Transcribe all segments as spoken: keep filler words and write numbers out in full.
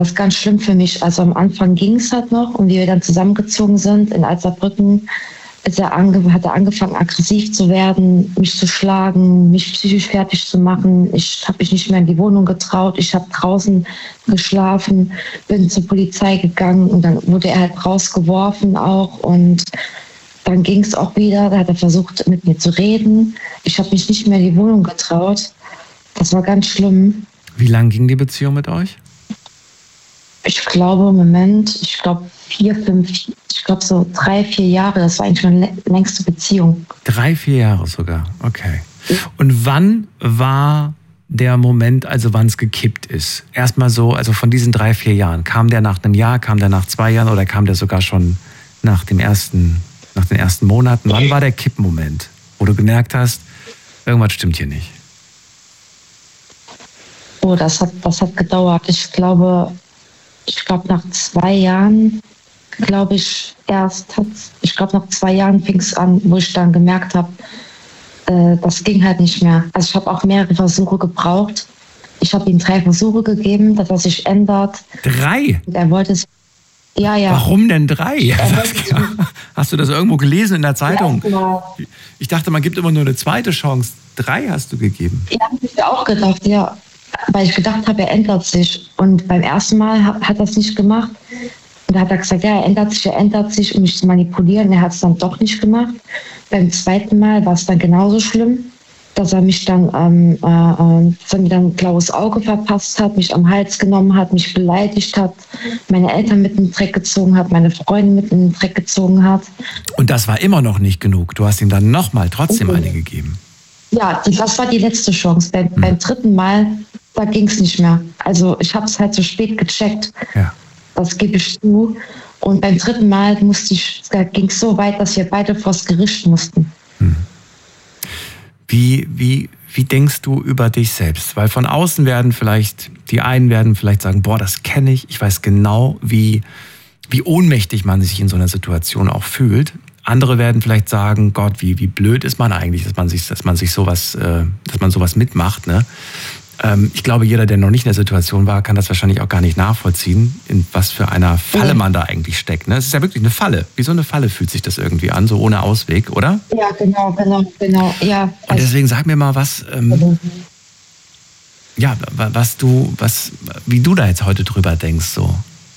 Das ist ganz schlimm für mich. Also am Anfang ging es halt noch und wie wir dann zusammengezogen sind in Alzerbrücken, ist er ange- hat er angefangen aggressiv zu werden, mich zu schlagen, mich psychisch fertig zu machen. Ich habe mich nicht mehr in die Wohnung getraut. Ich habe draußen geschlafen, bin zur Polizei gegangen und dann wurde er halt rausgeworfen auch und dann ging es auch wieder. Da hat er versucht, mit mir zu reden. Ich habe mich nicht mehr in die Wohnung getraut. Das war ganz schlimm. Wie lang ging die Beziehung mit euch? Ich glaube, im Moment, ich glaube vier, fünf, ich glaube so drei, vier Jahre. Das war eigentlich meine längste Beziehung. Drei, vier Jahre sogar, okay. Und wann war der Moment, also wann es gekippt ist? Erstmal so, also von diesen drei, vier Jahren. Kam der nach einem Jahr, kam der nach zwei Jahren oder kam der sogar schon nach dem ersten, nach den ersten Monaten? Wann war der Kippmoment, wo du gemerkt hast, irgendwas stimmt hier nicht? Oh, das hat, das hat gedauert. Ich glaube, ich glaube nach zwei Jahren, glaube ich, erst hat, ich glaube nach zwei Jahren fing es an, wo ich dann gemerkt habe, äh, das ging halt nicht mehr. Also ich habe auch mehrere Versuche gebraucht. Ich habe ihm drei Versuche gegeben, dass er sich ändert. Drei? Und er wollte es. Ja, ja. Warum denn drei? Hast du das irgendwo gelesen in der Zeitung? Ja, ich dachte, man gibt immer nur eine zweite Chance. Drei hast du gegeben. Ja, habe ich mir auch gedacht, ja. Weil ich gedacht habe, er ändert sich. Und beim ersten Mal hat, hat er es nicht gemacht. Und da hat er gesagt, ja, er ändert sich, er ändert sich, um mich zu manipulieren. Er hat es dann doch nicht gemacht. Beim zweiten Mal war es dann genauso schlimm, dass er mich dann, ähm, äh, dass er mir dann ein blaues Auge verpasst hat, mich am Hals genommen hat, mich beleidigt hat, meine Eltern mit in den Dreck gezogen hat, meine Freundin mit in den Dreck gezogen hat. Und das war immer noch nicht genug. Du hast ihm dann nochmal trotzdem okay. eine gegeben. Ja, das war die letzte Chance. Beim, hm. beim dritten Mal, da ging es nicht mehr. Also ich habe es halt so spät gecheckt. Ja. Das gebe ich zu. Und beim dritten Mal musste ich, ging es so weit, dass wir beide vors Gericht mussten. Hm. Wie, wie, wie denkst du über dich selbst? Weil von außen werden vielleicht, die einen werden vielleicht sagen, boah, das kenne ich. Ich weiß genau, wie, wie ohnmächtig man sich in so einer Situation auch fühlt. Andere werden vielleicht sagen, Gott, wie, wie blöd ist man eigentlich, dass man sich, dass man sich sowas, äh, dass man sowas mitmacht, ne? Ähm, ich glaube, jeder, der noch nicht in der Situation war, kann das wahrscheinlich auch gar nicht nachvollziehen, in was für einer Falle man da eigentlich steckt, ne? Es ist ja wirklich eine Falle. Wie so eine Falle fühlt sich das irgendwie an, so ohne Ausweg, oder? Ja, genau, genau, genau, ja. Und deswegen sag mir mal, was, ähm, ja, was du, was, wie du da jetzt heute drüber denkst, so.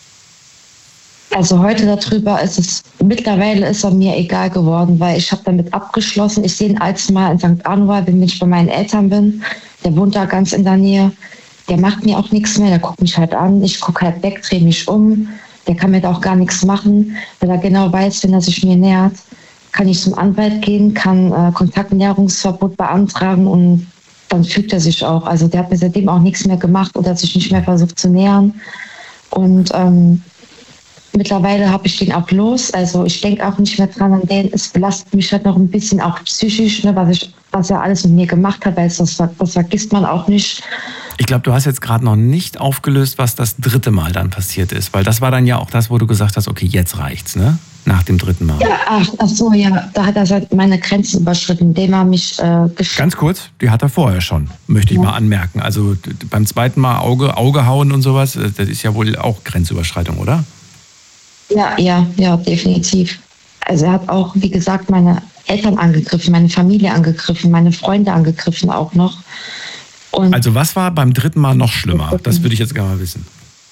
Also heute darüber ist es, mittlerweile ist er mir egal geworden, weil ich habe damit abgeschlossen. Ich sehe ihn als Mal in Sankt Anual, wenn ich bei meinen Eltern bin. Der wohnt da ganz in der Nähe. Der macht mir auch nichts mehr, der guckt mich halt an. Ich gucke halt weg, drehe mich um. Der kann mir da auch gar nichts machen, weil er genau weiß, wenn er sich mir nähert, kann ich zum Anwalt gehen, kann äh, Kontaktnäherungsverbot beantragen und dann fügt er sich auch. Also der hat mir seitdem auch nichts mehr gemacht oder hat sich nicht mehr versucht zu nähern. Und ähm, mittlerweile habe ich den auch los, also ich denke auch nicht mehr dran an den. Es belastet mich halt noch ein bisschen auch psychisch, ne, was, ich, was er alles mit mir gemacht hat, weil das, das vergisst man auch nicht. Ich glaube, du hast jetzt gerade noch nicht aufgelöst, was das dritte Mal dann passiert ist, weil das war dann ja auch das, wo du gesagt hast, okay, jetzt reicht's, ne? Nach dem dritten Mal. Ja, ach, ach so, ja, da hat er halt meine Grenzen überschritten, indem er mich... Äh, Ganz kurz, die hat er vorher schon, möchte ich ja. mal anmerken. Also beim zweiten Mal Auge, Auge hauen und sowas, das ist ja wohl auch Grenzüberschreitung, oder? Ja, ja, ja, definitiv. Also er hat auch, wie gesagt, meine Eltern angegriffen, meine Familie angegriffen, meine Freunde angegriffen auch noch. Und also was war beim dritten Mal noch schlimmer? Das würde ich jetzt gerne mal wissen.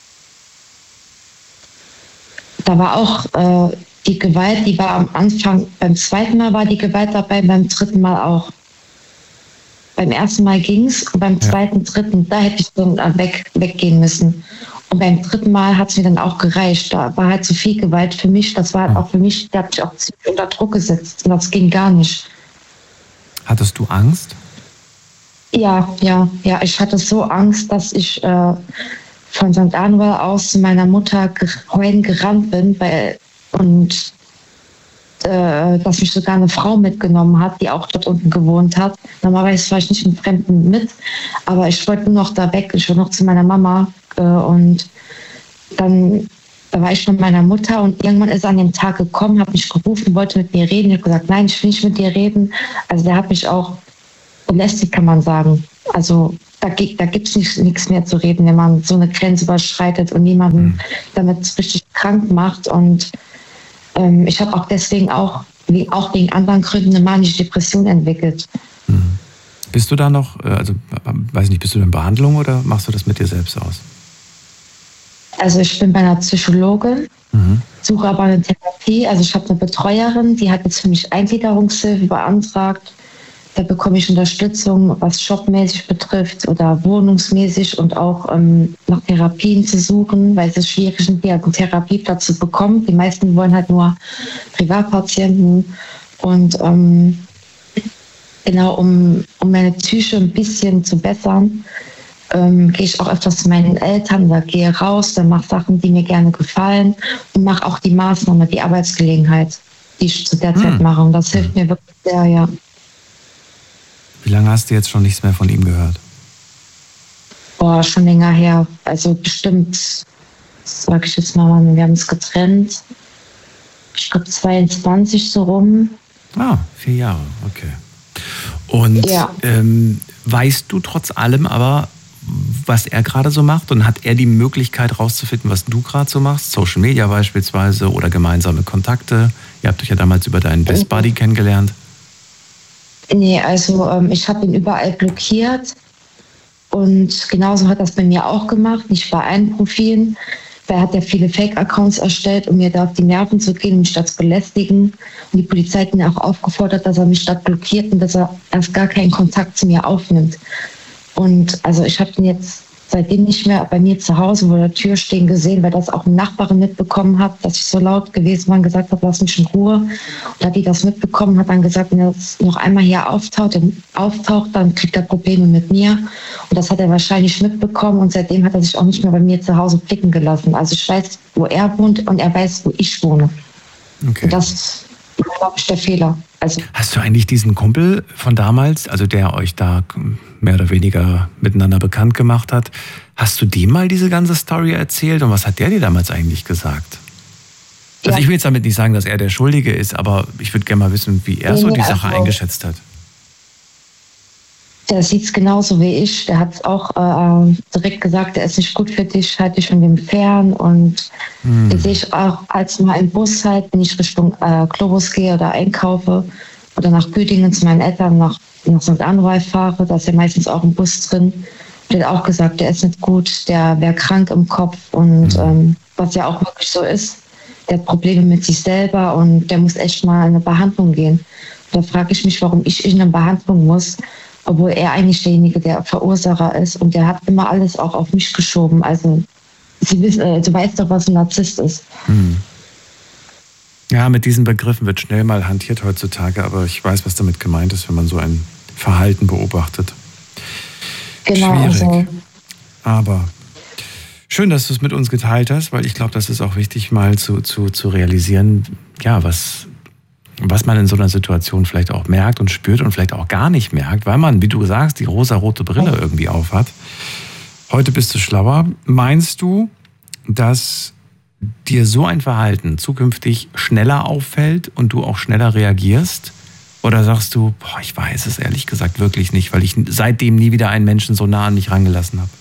Da war auch äh, die Gewalt, die war am Anfang, beim zweiten Mal war die Gewalt dabei, beim dritten Mal auch. Beim ersten Mal ging es und beim zweiten, ja. dritten, da hätte ich dann weg, weggehen müssen. Und beim dritten Mal hat es mir dann auch gereicht. Da war halt zu viel Gewalt für mich. Das war halt auch für mich, da habe ich auch ziemlich unter Druck gesetzt. Und das ging gar nicht. Hattest du Angst? Ja, ja, ja. Ich hatte so Angst, dass ich äh, von Sankt Anual aus zu meiner Mutter heulen gerannt bin, weil, und äh, dass mich sogar eine Frau mitgenommen hat, die auch dort unten gewohnt hat. Normalerweise war ich nicht mit Fremden mit, aber ich wollte nur noch da weg. Ich wollte noch zu meiner Mama. Und dann da war ich schon mit meiner Mutter und irgendwann ist er an den Tag gekommen, hat mich gerufen, wollte mit mir reden. Ich habe gesagt, nein, ich will nicht mit dir reden. Also der hat mich auch belästigt, kann man sagen. Also da, da gibt es nichts mehr zu reden, wenn man so eine Grenze überschreitet und niemanden mhm. damit richtig krank macht. Und ähm, ich habe auch deswegen auch, wie, auch wegen anderen Gründen eine manische Depression entwickelt. Mhm. Bist du da noch, also weiß nicht, bist du in Behandlung oder machst du das mit dir selbst aus? Also ich bin bei einer Psychologin, mhm. suche aber eine Therapie. Also ich habe eine Betreuerin, die hat jetzt für mich Eingliederungshilfe beantragt. Da bekomme ich Unterstützung, was jobmäßig betrifft oder wohnungsmäßig und auch ähm, nach Therapien zu suchen, weil es ist schwierig ist, einen Therapieplatz zu bekommen. Die meisten wollen halt nur Privatpatienten. Und ähm, genau, um, um meine Psyche ein bisschen zu bessern, ähm, gehe ich auch öfters zu meinen Eltern oder gehe raus, dann mache Sachen, die mir gerne gefallen und mache auch die Maßnahme, die Arbeitsgelegenheit, die ich zu der Zeit hm. mache. Und das hilft mir wirklich sehr, ja. Wie lange hast du jetzt schon nichts mehr von ihm gehört? Boah, schon länger her. Also bestimmt, sag ich jetzt mal, wir haben uns getrennt. Ich glaube zweiundzwanzig so rum. Ah, vier Jahre, okay. Und ja. ähm, weißt du trotz allem aber, was er gerade so macht? Und hat er die Möglichkeit rauszufinden, was du gerade so machst? Social Media beispielsweise oder gemeinsame Kontakte? Ihr habt euch ja damals über deinen Best Buddy kennengelernt. Nee, also ähm, ich habe ihn überall blockiert und genauso hat das bei mir auch gemacht, nicht bei allen Profilen. Da hat er viele Fake-Accounts erstellt, um mir da auf die Nerven zu gehen, mich statt zu belästigen. Und die Polizei hat ihn auch aufgefordert, dass er mich statt blockiert und dass er erst gar keinen Kontakt zu mir aufnimmt. Und also ich habe ihn jetzt seitdem nicht mehr bei mir zu Hause vor der Tür stehen gesehen, weil das auch eine Nachbarin mitbekommen hat, dass ich so laut gewesen war und gesagt habe, lass mich in Ruhe. Und hat die das mitbekommen, hat dann gesagt, wenn er noch einmal hier auftaucht, auftaucht, dann kriegt er Probleme mit mir. Und das hat er wahrscheinlich mitbekommen und seitdem hat er sich auch nicht mehr bei mir zu Hause blicken gelassen. Also ich weiß, wo er wohnt und er weiß, wo ich wohne. Okay. Und das ist, glaube ich, der Fehler. Also, hast du eigentlich diesen Kumpel von damals, also der euch da mehr oder weniger miteinander bekannt gemacht hat, hast du dem mal diese ganze Story erzählt und was hat der dir damals eigentlich gesagt? Also ja. Ich will jetzt damit nicht sagen, dass er der Schuldige ist, aber ich würde gerne mal wissen, wie er nee, so die Sache also, eingeschätzt hat. Der sieht es genauso wie ich. Der hat auch äh, direkt gesagt, er ist nicht gut für dich, halte dich von dem fern. Und hm. den sehe ich auch als mal im Bus halt, wenn ich Richtung äh, Globus gehe oder einkaufe oder nach Büdingen zu meinen Eltern nach, nach Sankt Anrwey fahre, da ist er meistens auch im Bus drin. Der hat auch gesagt, der ist nicht gut, der wäre krank im Kopf und hm. ähm, was ja auch wirklich so ist. Der hat Probleme mit sich selber und der muss echt mal in eine Behandlung gehen. Da frage ich mich, warum ich in eine Behandlung muss, obwohl er eigentlich derjenige, der Verursacher ist. Und der hat immer alles auch auf mich geschoben. Also, Sie wissen, äh, du weißt doch, was ein Narzisst ist. Hm. Ja, mit diesen Begriffen wird schnell mal hantiert heutzutage, aber ich weiß, was damit gemeint ist, wenn man so ein Verhalten beobachtet. Genau. Schwierig. Also, aber schön, dass du es mit uns geteilt hast, weil ich glaube, das ist auch wichtig, mal zu, zu, zu realisieren, ja, was... was man in so einer Situation vielleicht auch merkt und spürt und vielleicht auch gar nicht merkt, weil man, wie du sagst, die rosa-rote Brille irgendwie aufhat. Heute bist du schlauer. Meinst du, dass dir so ein Verhalten zukünftig schneller auffällt und du auch schneller reagierst? Oder sagst du, boah, ich weiß es ehrlich gesagt wirklich nicht, weil ich seitdem nie wieder einen Menschen so nah an mich rangelassen habe?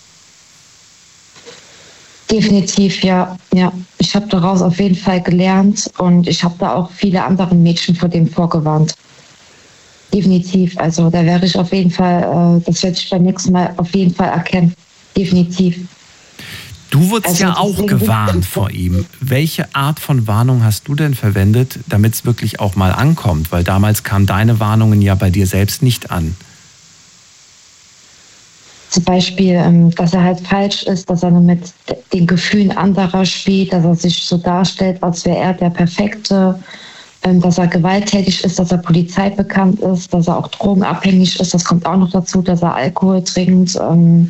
Definitiv, ja. ja. Ich habe daraus auf jeden Fall gelernt und ich habe da auch viele andere Mädchen vor dem vorgewarnt. Definitiv. Also da wäre ich auf jeden Fall, äh, das werde ich beim nächsten Mal auf jeden Fall erkennen. Definitiv. Du wurdest also, ja auch gewarnt vor ihm. Welche Art von Warnung hast du denn verwendet, damit es wirklich auch mal ankommt? Weil damals kamen deine Warnungen ja bei dir selbst nicht an. Zum Beispiel, dass er halt falsch ist, dass er nur mit den Gefühlen anderer spielt, dass er sich so darstellt, als wäre er der Perfekte, dass er gewalttätig ist, dass er Polizei bekannt ist, dass er auch drogenabhängig ist. Das kommt auch noch dazu, dass er Alkohol trinkt. Und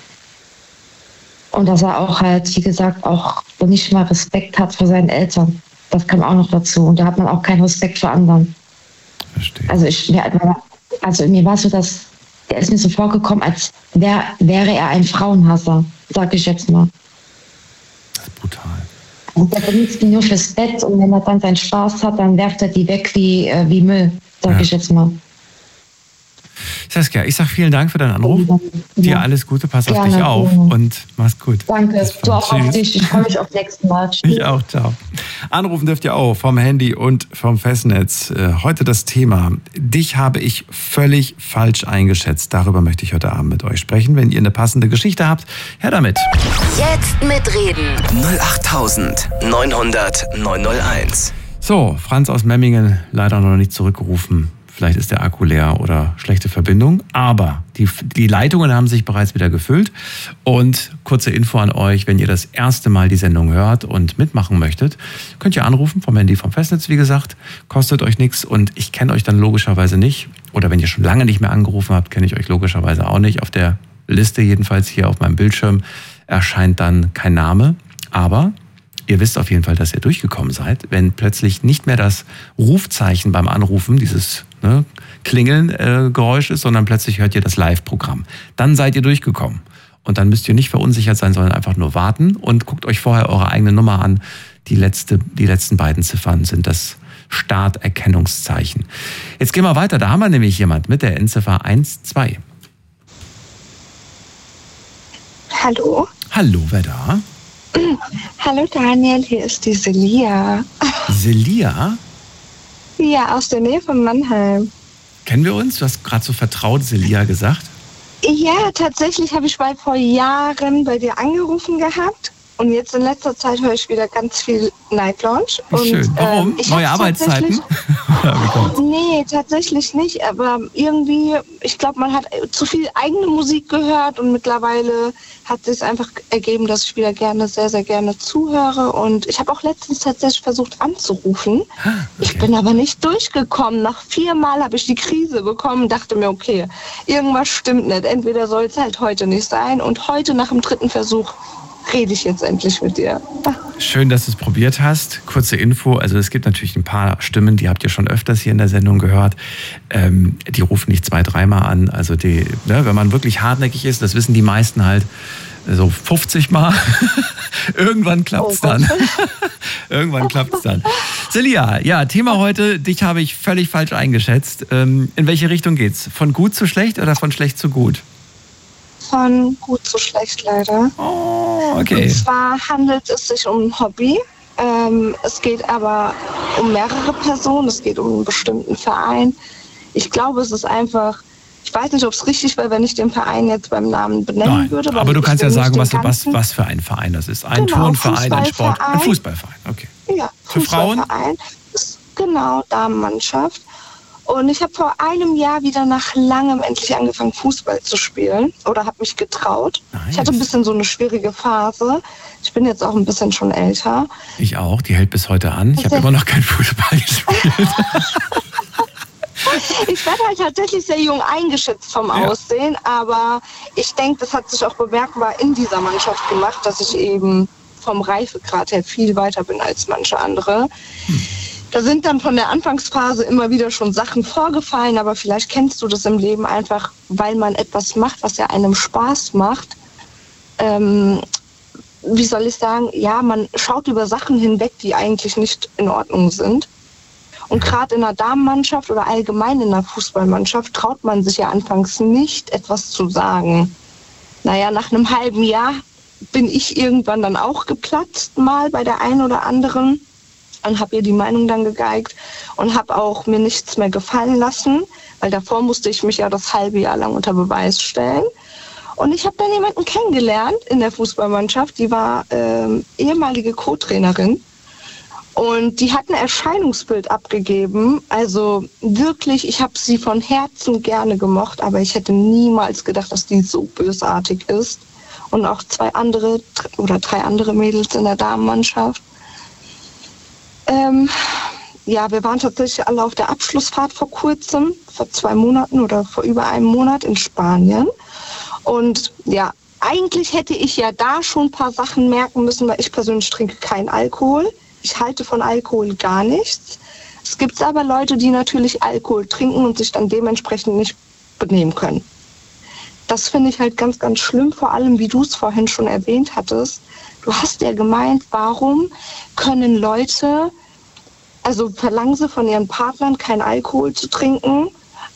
dass er auch halt, wie gesagt, auch nicht mal Respekt hat vor seinen Eltern. Das kam auch noch dazu. Und da hat man auch keinen Respekt vor anderen. Verstehe. Also, ich, also mir war so, dass der ist mir so vorgekommen, als wär, wäre er ein Frauenhasser, sag ich jetzt mal. Das ist brutal. Und der benutzt die nur fürs Bett und wenn er dann seinen Spaß hat, dann werft er die weg wie, äh, wie Müll, sag ja. ich jetzt mal. Saskia, ich sag vielen Dank für deinen Anruf. Ja. Dir alles Gute, pass Gerne. auf dich auf und mach's gut. Danke, du auch auf dich. Ich freue mich aufs nächste Mal. Tschüss. Ich auch, ciao. Anrufen dürft ihr auch vom Handy und vom Festnetz. Heute das Thema: Dich habe ich völlig falsch eingeschätzt. Darüber möchte ich heute Abend mit euch sprechen. Wenn ihr eine passende Geschichte habt, her damit. Jetzt mitreden. null acht neunhundert neunhunderteins. So, Franz aus Memmingen, leider noch nicht zurückgerufen. Vielleicht ist der Akku leer oder schlechte Verbindung. Aber die, die Leitungen haben sich bereits wieder gefüllt. Und kurze Info an euch: Wenn ihr das erste Mal die Sendung hört und mitmachen möchtet, könnt ihr anrufen vom Handy, vom Festnetz, wie gesagt. Kostet euch nichts und ich kenne euch dann logischerweise nicht. Oder wenn ihr schon lange nicht mehr angerufen habt, kenne ich euch logischerweise auch nicht. Auf der Liste jedenfalls hier auf meinem Bildschirm erscheint dann kein Name. Aber ihr wisst auf jeden Fall, dass ihr durchgekommen seid, wenn plötzlich nicht mehr das Rufzeichen beim Anrufen, dieses ne, Klingeln äh, Geräusch ist, sondern plötzlich hört ihr das Live-Programm. Dann seid ihr durchgekommen. Und dann müsst ihr nicht verunsichert sein, sondern einfach nur warten und guckt euch vorher eure eigene Nummer an. Die, letzte, die letzten beiden Ziffern sind das Starterkennungszeichen. Jetzt gehen wir weiter. Da haben wir nämlich jemand mit der Endziffer eins zwei. Hallo. Hallo, wer da? Hallo Daniel, hier ist die Selia. Selia? Ja, aus der Nähe von Mannheim. Kennen wir uns? Du hast gerade so vertraut Selia gesagt. Ja, tatsächlich habe ich mal vor Jahren bei dir angerufen gehabt. Und jetzt in letzter Zeit höre ich wieder ganz viel Night Lounge. Und, schön. Warum? Ähm, ich Neue Arbeitszeiten? Nee, tatsächlich nicht. Aber irgendwie, ich glaube, man hat zu viel eigene Musik gehört und mittlerweile hat es sich einfach ergeben, dass ich wieder gerne, sehr, sehr gerne zuhöre. Und ich habe auch letztens tatsächlich versucht anzurufen. Okay. Ich bin aber nicht durchgekommen. Nach viermal habe ich die Krise bekommen und dachte mir, okay, irgendwas stimmt nicht. Entweder soll es halt heute nicht sein. Und heute nach dem dritten Versuch rede ich jetzt endlich mit dir. Schön, dass du es probiert hast. Kurze Info, also es gibt natürlich ein paar Stimmen, die habt ihr schon öfters hier in der Sendung gehört. Ähm, die rufen nicht zwei, dreimal an. Also die, ne, wenn man wirklich hartnäckig ist, das wissen die meisten halt, so fünfzig Mal. Irgendwann klappt es oh dann. Irgendwann klappt es dann. Celia, ja, Thema heute, dich habe ich völlig falsch eingeschätzt. Ähm, in welche Richtung geht's? Von gut zu schlecht oder von schlecht zu gut? Von gut zu schlecht, leider. Oh, okay. Und zwar handelt es sich um ein Hobby. Ähm, es geht aber um mehrere Personen. Es geht um einen bestimmten Verein. Ich glaube, es ist einfach, ich weiß nicht, ob es richtig wäre, wenn ich den Verein jetzt beim Namen benennen Nein, würde. Aber du kannst ja sagen, was, was, was für ein Verein das ist. Ein genau, Turnverein, ein Sport, ein Fußballverein. Okay. Ja, für Frauen? Ist, genau, Damenmannschaft. Und ich habe vor einem Jahr wieder nach langem endlich angefangen, Fußball zu spielen. Oder habe mich getraut. Nice. Ich hatte ein bisschen so eine schwierige Phase. Ich bin jetzt auch ein bisschen schon älter. Ich auch, die hält bis heute an. Ich habe immer noch kein Fußball gespielt. Ich werde halt tatsächlich sehr jung eingeschätzt vom ja. Aussehen. Aber ich denke, das hat sich auch bemerkbar in dieser Mannschaft gemacht, dass ich eben vom Reifegrad her viel weiter bin als manche andere. Hm. Da sind dann von der Anfangsphase immer wieder schon Sachen vorgefallen, aber vielleicht kennst du das im Leben einfach, weil man etwas macht, was ja einem Spaß macht. Ähm, wie soll ich sagen? Ja, man schaut über Sachen hinweg, die eigentlich nicht in Ordnung sind. Und gerade in einer Damenmannschaft oder allgemein in einer Fußballmannschaft traut man sich ja anfangs nicht, etwas zu sagen. Naja, nach einem halben Jahr bin ich irgendwann dann auch geplatzt, mal bei der einen oder anderen. Und habe ihr die Meinung dann gegeigt und habe auch mir nichts mehr gefallen lassen, weil davor musste ich mich ja das halbe Jahr lang unter Beweis stellen. Und ich habe dann jemanden kennengelernt in der Fußballmannschaft, die war ähm, ehemalige Co-Trainerin und die hat ein Erscheinungsbild abgegeben. Also wirklich, ich habe sie von Herzen gerne gemocht, aber ich hätte niemals gedacht, dass die so bösartig ist. Und auch zwei andere oder drei andere Mädels in der Damenmannschaft. Ähm, ja, wir waren tatsächlich alle auf der Abschlussfahrt vor kurzem, vor zwei Monaten oder vor über einem Monat in Spanien. Und ja, eigentlich hätte ich ja da schon ein paar Sachen merken müssen, weil ich persönlich trinke keinen Alkohol. Ich halte von Alkohol gar nichts. Es gibt aber Leute, die natürlich Alkohol trinken und sich dann dementsprechend nicht benehmen können. Das finde ich halt ganz, ganz schlimm, vor allem wie du es vorhin schon erwähnt hattest. Du hast ja gemeint, warum können Leute, also verlangen sie von ihren Partnern keinen Alkohol zu trinken,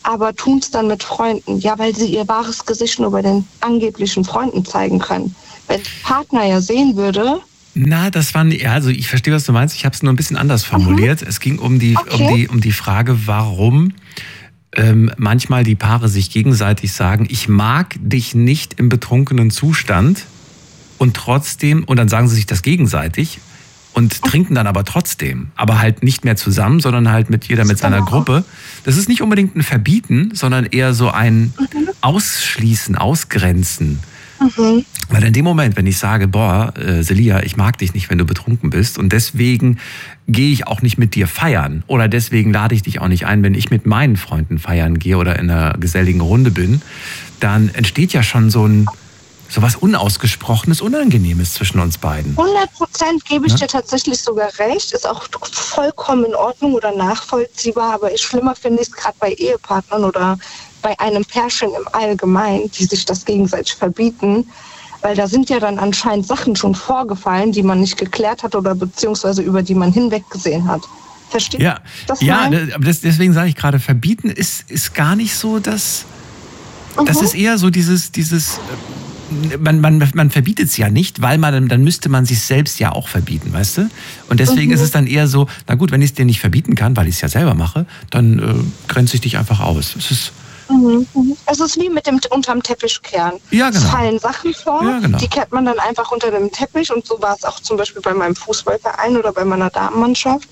aber tun es dann mit Freunden. Ja, weil sie ihr wahres Gesicht nur bei den angeblichen Freunden zeigen können. Wenn der Partner ja sehen würde... Na, das waren, ja, also ich verstehe, was du meinst. Ich habe es nur ein bisschen anders formuliert. Mhm. Es ging um die, okay. um die, um die Frage, warum ähm, manchmal die Paare sich gegenseitig sagen, ich mag dich nicht im betrunkenen Zustand und trotzdem, und dann sagen sie sich das gegenseitig und trinken dann aber trotzdem, aber halt nicht mehr zusammen, sondern halt mit jeder mit seiner Gruppe. Das ist nicht unbedingt ein Verbieten, sondern eher so ein Ausschließen, Ausgrenzen. Mhm. Weil in dem Moment, wenn ich sage, boah, äh, Celia, ich mag dich nicht, wenn du betrunken bist und deswegen gehe ich auch nicht mit dir feiern oder deswegen lade ich dich auch nicht ein, wenn ich mit meinen Freunden feiern gehe oder in einer geselligen Runde bin, dann entsteht ja schon so ein so was Unausgesprochenes, Unangenehmes zwischen uns beiden. hundert Prozent gebe ich ja? dir tatsächlich sogar recht. Ist auch vollkommen in Ordnung oder nachvollziehbar. Aber ich schlimmer finde ich es gerade bei Ehepartnern oder bei einem Pärchen im Allgemeinen, die sich das gegenseitig verbieten. Weil da sind ja dann anscheinend Sachen schon vorgefallen, die man nicht geklärt hat oder beziehungsweise über die man hinweggesehen hat. Versteht ja. das? Ja, aber das, deswegen sage ich gerade, verbieten ist, ist gar nicht so, dass... Mhm. Das ist eher so dieses... dieses Man, man, man verbietet es ja nicht, weil man dann müsste man sich selbst ja auch verbieten, weißt du? Und deswegen mhm. ist es dann eher so, na gut, wenn ich es dir nicht verbieten kann, weil ich es ja selber mache, dann äh, grenze ich dich einfach aus. Es ist, mhm. es ist wie mit dem unterm Teppich kehren. Ja, genau. Es fallen Sachen vor, ja, genau. die kehrt man dann einfach unter dem Teppich und so war es auch zum Beispiel bei meinem Fußballverein oder bei meiner Damenmannschaft,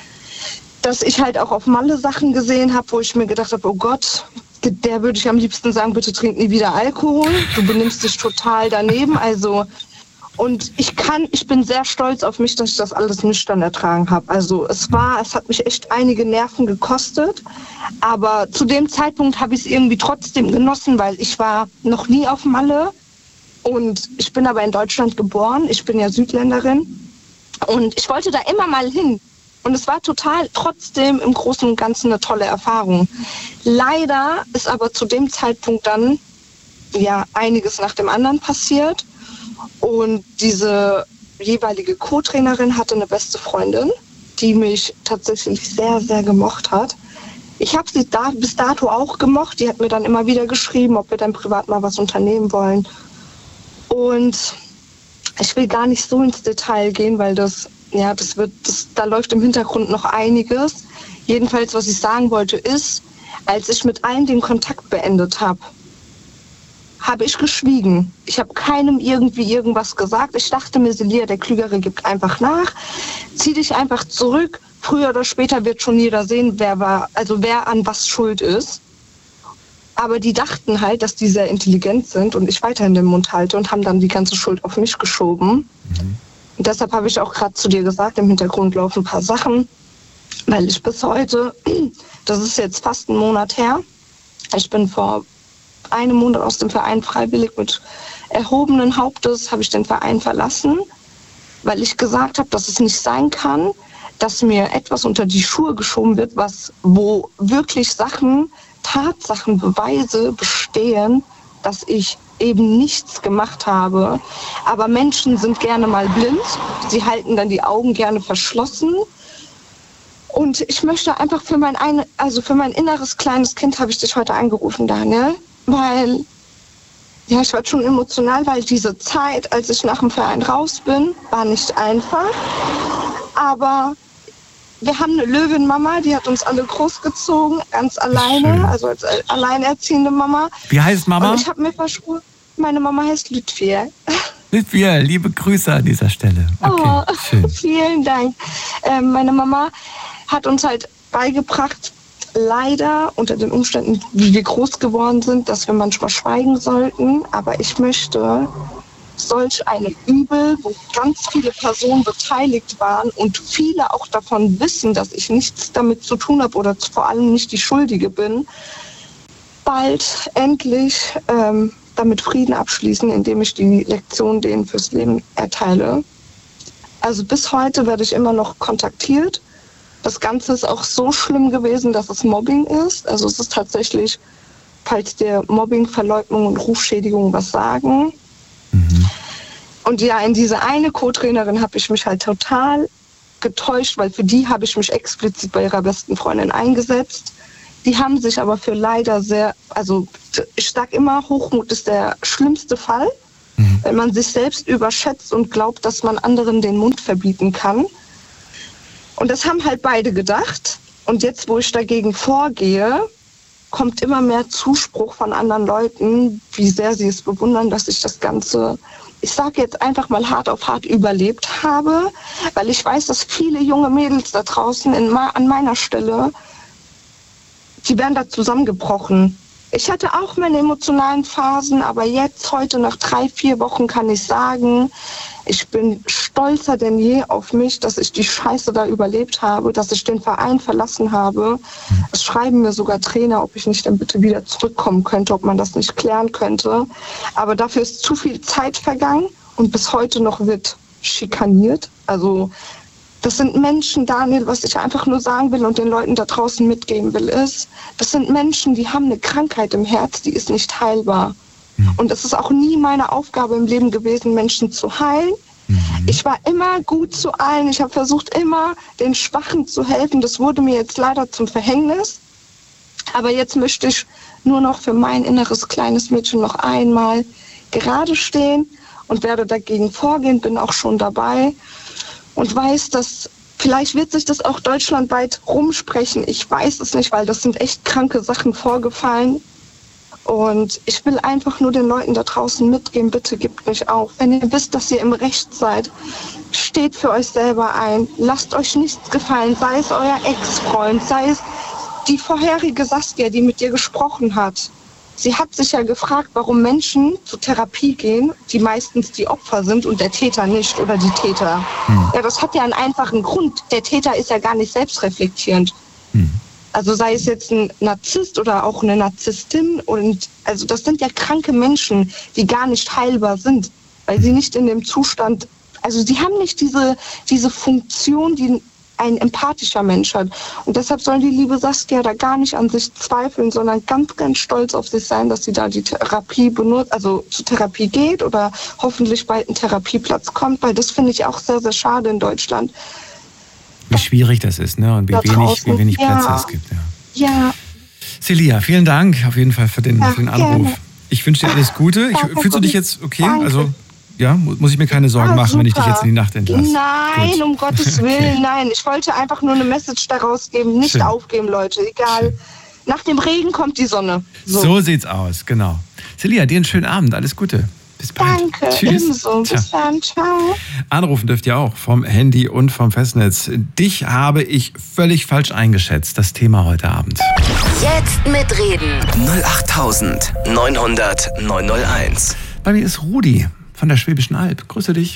dass ich halt auch auf Malle Sachen gesehen habe, wo ich mir gedacht habe, oh Gott, der würde ich am liebsten sagen, bitte trink nie wieder Alkohol. Du benimmst dich total daneben. Also, und ich kann, ich bin sehr stolz auf mich, dass ich das alles nüchtern ertragen habe. Also es war, es hat mich echt einige Nerven gekostet. Aber zu dem Zeitpunkt habe ich es irgendwie trotzdem genossen, weil ich war noch nie auf Malle. Und ich bin aber in Deutschland geboren. Ich bin ja Südländerin. Und ich wollte da immer mal hin. Und es war total trotzdem im Großen und Ganzen eine tolle Erfahrung. Leider ist aber zu dem Zeitpunkt dann ja einiges nach dem anderen passiert. Und diese jeweilige Co-Trainerin hatte eine beste Freundin, die mich tatsächlich sehr, sehr gemocht hat. Ich habe sie da, bis dato auch gemocht. Die hat mir dann immer wieder geschrieben, ob wir dann privat mal was unternehmen wollen. Und ich will gar nicht so ins Detail gehen, weil das... Ja, das wird, das, da läuft im Hintergrund noch einiges. Jedenfalls, was ich sagen wollte, ist, als ich mit allen den Kontakt beendet habe, habe ich geschwiegen. Ich habe keinem irgendwie irgendwas gesagt. Ich dachte mir, Celia, der Klügere gibt einfach nach. Zieh dich einfach zurück. Früher oder später wird schon jeder sehen, wer war, also wer an was schuld ist. Aber die dachten halt, dass die sehr intelligent sind und ich weiterhin den Mund halte und haben dann die ganze Schuld auf mich geschoben. Mhm. Und deshalb habe ich auch gerade zu dir gesagt, im Hintergrund laufen ein paar Sachen, weil ich bis heute, das ist jetzt fast ein Monat her, ich bin vor einem Monat aus dem Verein freiwillig mit erhobenen Hauptes, habe ich den Verein verlassen, weil ich gesagt habe, dass es nicht sein kann, dass mir etwas unter die Schuhe geschoben wird, was, wo wirklich Sachen, Tatsachen, Beweise bestehen, dass ich eben nichts gemacht habe. Aber Menschen sind gerne mal blind. Sie halten dann die Augen gerne verschlossen. Und ich möchte einfach für mein, eine, also für mein inneres kleines Kind habe ich dich heute angerufen, Daniel. Weil, ja, ich war schon emotional, weil diese Zeit, als ich nach dem Verein raus bin, war nicht einfach. Aber wir haben eine Löwenmama, die hat uns alle großgezogen, ganz alleine, also als alleinerziehende Mama. Wie heißt Mama? Und ich habe mir versprochen, meine Mama heißt Lütfiel. Lütfiel, liebe Grüße an dieser Stelle. Okay, oh, schön. Vielen Dank. Ähm, meine Mama hat uns halt beigebracht, leider unter den Umständen, wie wir groß geworden sind, dass wir manchmal schweigen sollten. Aber ich möchte solch eine Übel, wo ganz viele Personen beteiligt waren und viele auch davon wissen, dass ich nichts damit zu tun habe oder vor allem nicht die Schuldige bin, bald endlich ähm, damit Frieden abschließen, indem ich die Lektion denen fürs Leben erteile. Also bis heute werde ich immer noch kontaktiert. Das Ganze ist auch so schlimm gewesen, dass es Mobbing ist. Also es ist tatsächlich, falls dir Mobbing, Verleugnung und Rufschädigung was sagen. Mhm. Und ja, in diese eine Co-Trainerin habe ich mich halt total getäuscht, weil für die habe ich mich explizit bei ihrer besten Freundin eingesetzt. Die haben sich aber für leider sehr, also ich sage immer, Hochmut ist der schlimmste Fall, mhm. wenn man sich selbst überschätzt und glaubt, dass man anderen den Mund verbieten kann. Und das haben halt beide gedacht. Und jetzt, wo ich dagegen vorgehe, kommt immer mehr Zuspruch von anderen Leuten, wie sehr sie es bewundern, dass ich das Ganze, ich sage jetzt einfach mal hart auf hart überlebt habe, weil ich weiß, dass viele junge Mädels da draußen in, an meiner Stelle, die werden da zusammengebrochen. Ich hatte auch meine emotionalen Phasen, aber jetzt, heute nach drei, vier Wochen kann ich sagen, ich bin stolzer denn je auf mich, dass ich die Scheiße da überlebt habe, dass ich den Verein verlassen habe. Es schreiben mir sogar Trainer, ob ich nicht dann bitte wieder zurückkommen könnte, ob man das nicht klären könnte. Aber dafür ist zu viel Zeit vergangen und bis heute noch wird schikaniert. Also das sind Menschen, Daniel, was ich einfach nur sagen will und den Leuten da draußen mitgeben will, ist, das sind Menschen, die haben eine Krankheit im Herz, die ist nicht heilbar. Und es ist auch nie meine Aufgabe im Leben gewesen, Menschen zu heilen. Mhm. Ich war immer gut zu allen. Ich habe versucht, immer den Schwachen zu helfen. Das wurde mir jetzt leider zum Verhängnis. Aber jetzt möchte ich nur noch für mein inneres kleines Mädchen noch einmal gerade stehen und werde dagegen vorgehen, bin auch schon dabei und weiß, dass vielleicht wird sich das auch deutschlandweit rumsprechen. Ich weiß es nicht, weil das sind echt kranke Sachen vorgefallen. Und ich will einfach nur den Leuten da draußen mitgeben, bitte gebt nicht auf. Wenn ihr wisst, dass ihr im Recht seid, steht für euch selber ein. Lasst euch nichts gefallen, sei es euer Ex-Freund, sei es die vorherige Saskia, die mit dir gesprochen hat. Sie hat sich ja gefragt, warum Menschen zur Therapie gehen, die meistens die Opfer sind und der Täter nicht oder die Täter. Hm. Ja, das hat ja einen einfachen Grund. Der Täter ist ja gar nicht selbstreflektierend. Hm. Also sei es jetzt ein Narzisst oder auch eine Narzisstin. Und also das sind ja kranke Menschen, die gar nicht heilbar sind, weil sie nicht in dem Zustand, also sie haben nicht diese, diese Funktion, die ein empathischer Mensch hat. Und deshalb soll die liebe Saskia da gar nicht an sich zweifeln, sondern ganz, ganz stolz auf sich sein, dass sie da die Therapie benutzt, also zur Therapie geht oder hoffentlich bald ein Therapieplatz kommt, weil das finde ich auch sehr, sehr schade in Deutschland. Wie schwierig das ist, ne? Und wie wenig, wie wenig Plätze ja. es gibt. Ja. ja. Celia, vielen Dank auf jeden Fall für den, ja, für den Anruf. Gerne. Ich wünsche dir alles Gute. Ich, fühlst du dich jetzt okay? Danke. Also ja, muss ich mir keine Sorgen ah, machen, super. wenn ich dich jetzt in die Nacht entlasse? Nein, Gut. um Gottes Willen, okay. nein. Ich wollte einfach nur eine Message daraus geben. Nicht Schön. aufgeben, Leute. Egal. Schön. Nach dem Regen kommt die Sonne. So. so sieht's aus, genau. Celia, dir einen schönen Abend. Alles Gute. Bis bald. Danke, Tschüss. ebenso. Bis Ciao. dann. Ciao. Anrufen dürft ihr auch vom Handy und vom Festnetz. Dich habe ich völlig falsch eingeschätzt, das Thema heute Abend. Jetzt mitreden. null acht neun null null neun null eins. Bei mir ist Rudi von der Schwäbischen Alb. Grüße dich.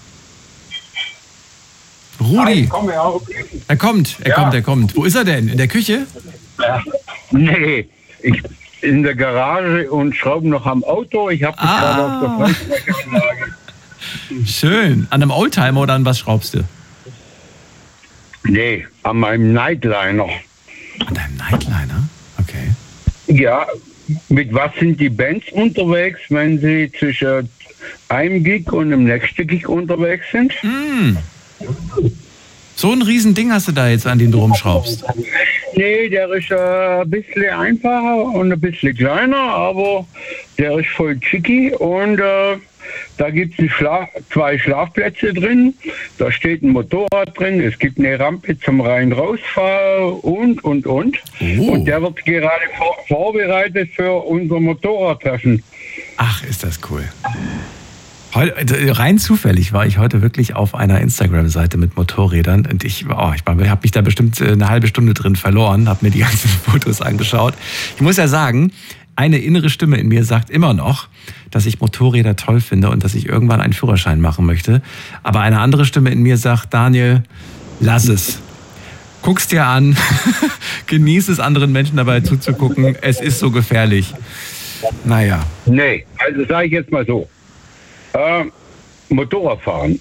Rudi. Nein, komm, ja. Er kommt, er ja. kommt, er kommt. Wo ist er denn? In der Küche? Ja. Nee, ich in der Garage und schraube noch am Auto. Ich habe ah. gerade auf der Freisprechanlage. Schön. An einem Oldtimer oder an was schraubst du? Nee, an meinem Nightliner. An deinem Nightliner? Okay. Ja, mit was sind die Bands unterwegs, wenn sie zwischen einem Gig und dem nächsten Gig unterwegs sind? Mm. So ein Riesending hast du da jetzt, an dem du rumschraubst? Nee, der ist äh, ein bisschen einfacher und ein bisschen kleiner, aber der ist voll chicky und äh, da gibt es Schlaf- zwei Schlafplätze drin, da steht ein Motorrad drin, es gibt eine Rampe zum Rein-Rausfahren und, und, und. Oh. Und der wird gerade vor- vorbereitet für unser Motorradtreffen. Ach, ist das cool. Heute, rein zufällig war ich heute wirklich auf einer Instagram-Seite mit Motorrädern und ich, oh, ich habe mich da bestimmt eine halbe Stunde drin verloren, habe mir die ganzen Fotos angeschaut. Ich muss ja sagen, eine innere Stimme in mir sagt immer noch, dass ich Motorräder toll finde und dass ich irgendwann einen Führerschein machen möchte. Aber eine andere Stimme in mir sagt, Daniel, lass es. Guck's dir an, genieß es, anderen Menschen dabei zuzugucken. Es ist so gefährlich. Naja. Nee, also sage ich jetzt mal so. Äh, Motorradfahren.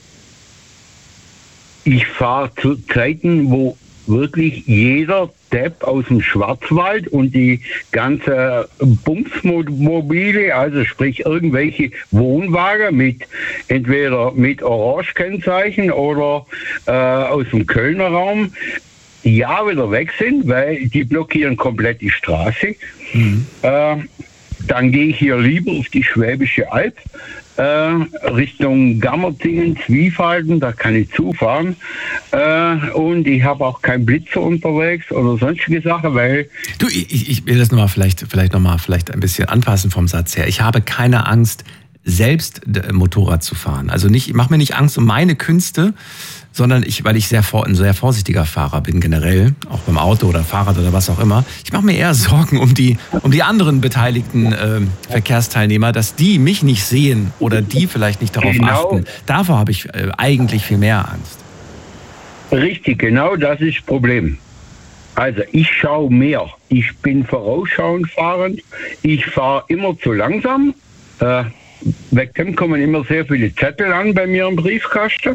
Ich fahre zu Zeiten, wo wirklich jeder Depp aus dem Schwarzwald und die ganze Bumsmobile, also sprich irgendwelche Wohnwagen mit entweder mit Orange-Kennzeichen oder äh, aus dem Kölner Raum, ja wieder weg sind, weil die blockieren komplett die Straße. Mhm. Äh, dann gehe ich hier lieber auf die Schwäbische Alb, äh, Richtung Gammertingen, Zwiefalten, da kann ich zufahren. Äh, und ich habe auch keinen Blitzer unterwegs oder sonstige Sachen, weil... Du, ich, ich will das nochmal vielleicht, vielleicht nochmal vielleicht ein bisschen anpassen vom Satz her. Ich habe keine Angst, selbst Motorrad zu fahren. Also nicht, ich mache mir nicht Angst um meine Künste, sondern ich, weil ich sehr vor, ein sehr vorsichtiger Fahrer bin generell, auch beim Auto oder Fahrrad oder was auch immer. Ich mache mir eher Sorgen um die, um die anderen beteiligten äh, Verkehrsteilnehmer, dass die mich nicht sehen oder die vielleicht nicht darauf genau. achten. Davor habe ich äh, eigentlich viel mehr Angst. Richtig, genau das ist das Problem. Also ich schaue mehr. Ich bin vorausschauend fahrend. Ich fahre immer zu langsam. Äh, Wegen dem kommen immer sehr viele Zettel an bei mir im Briefkasten.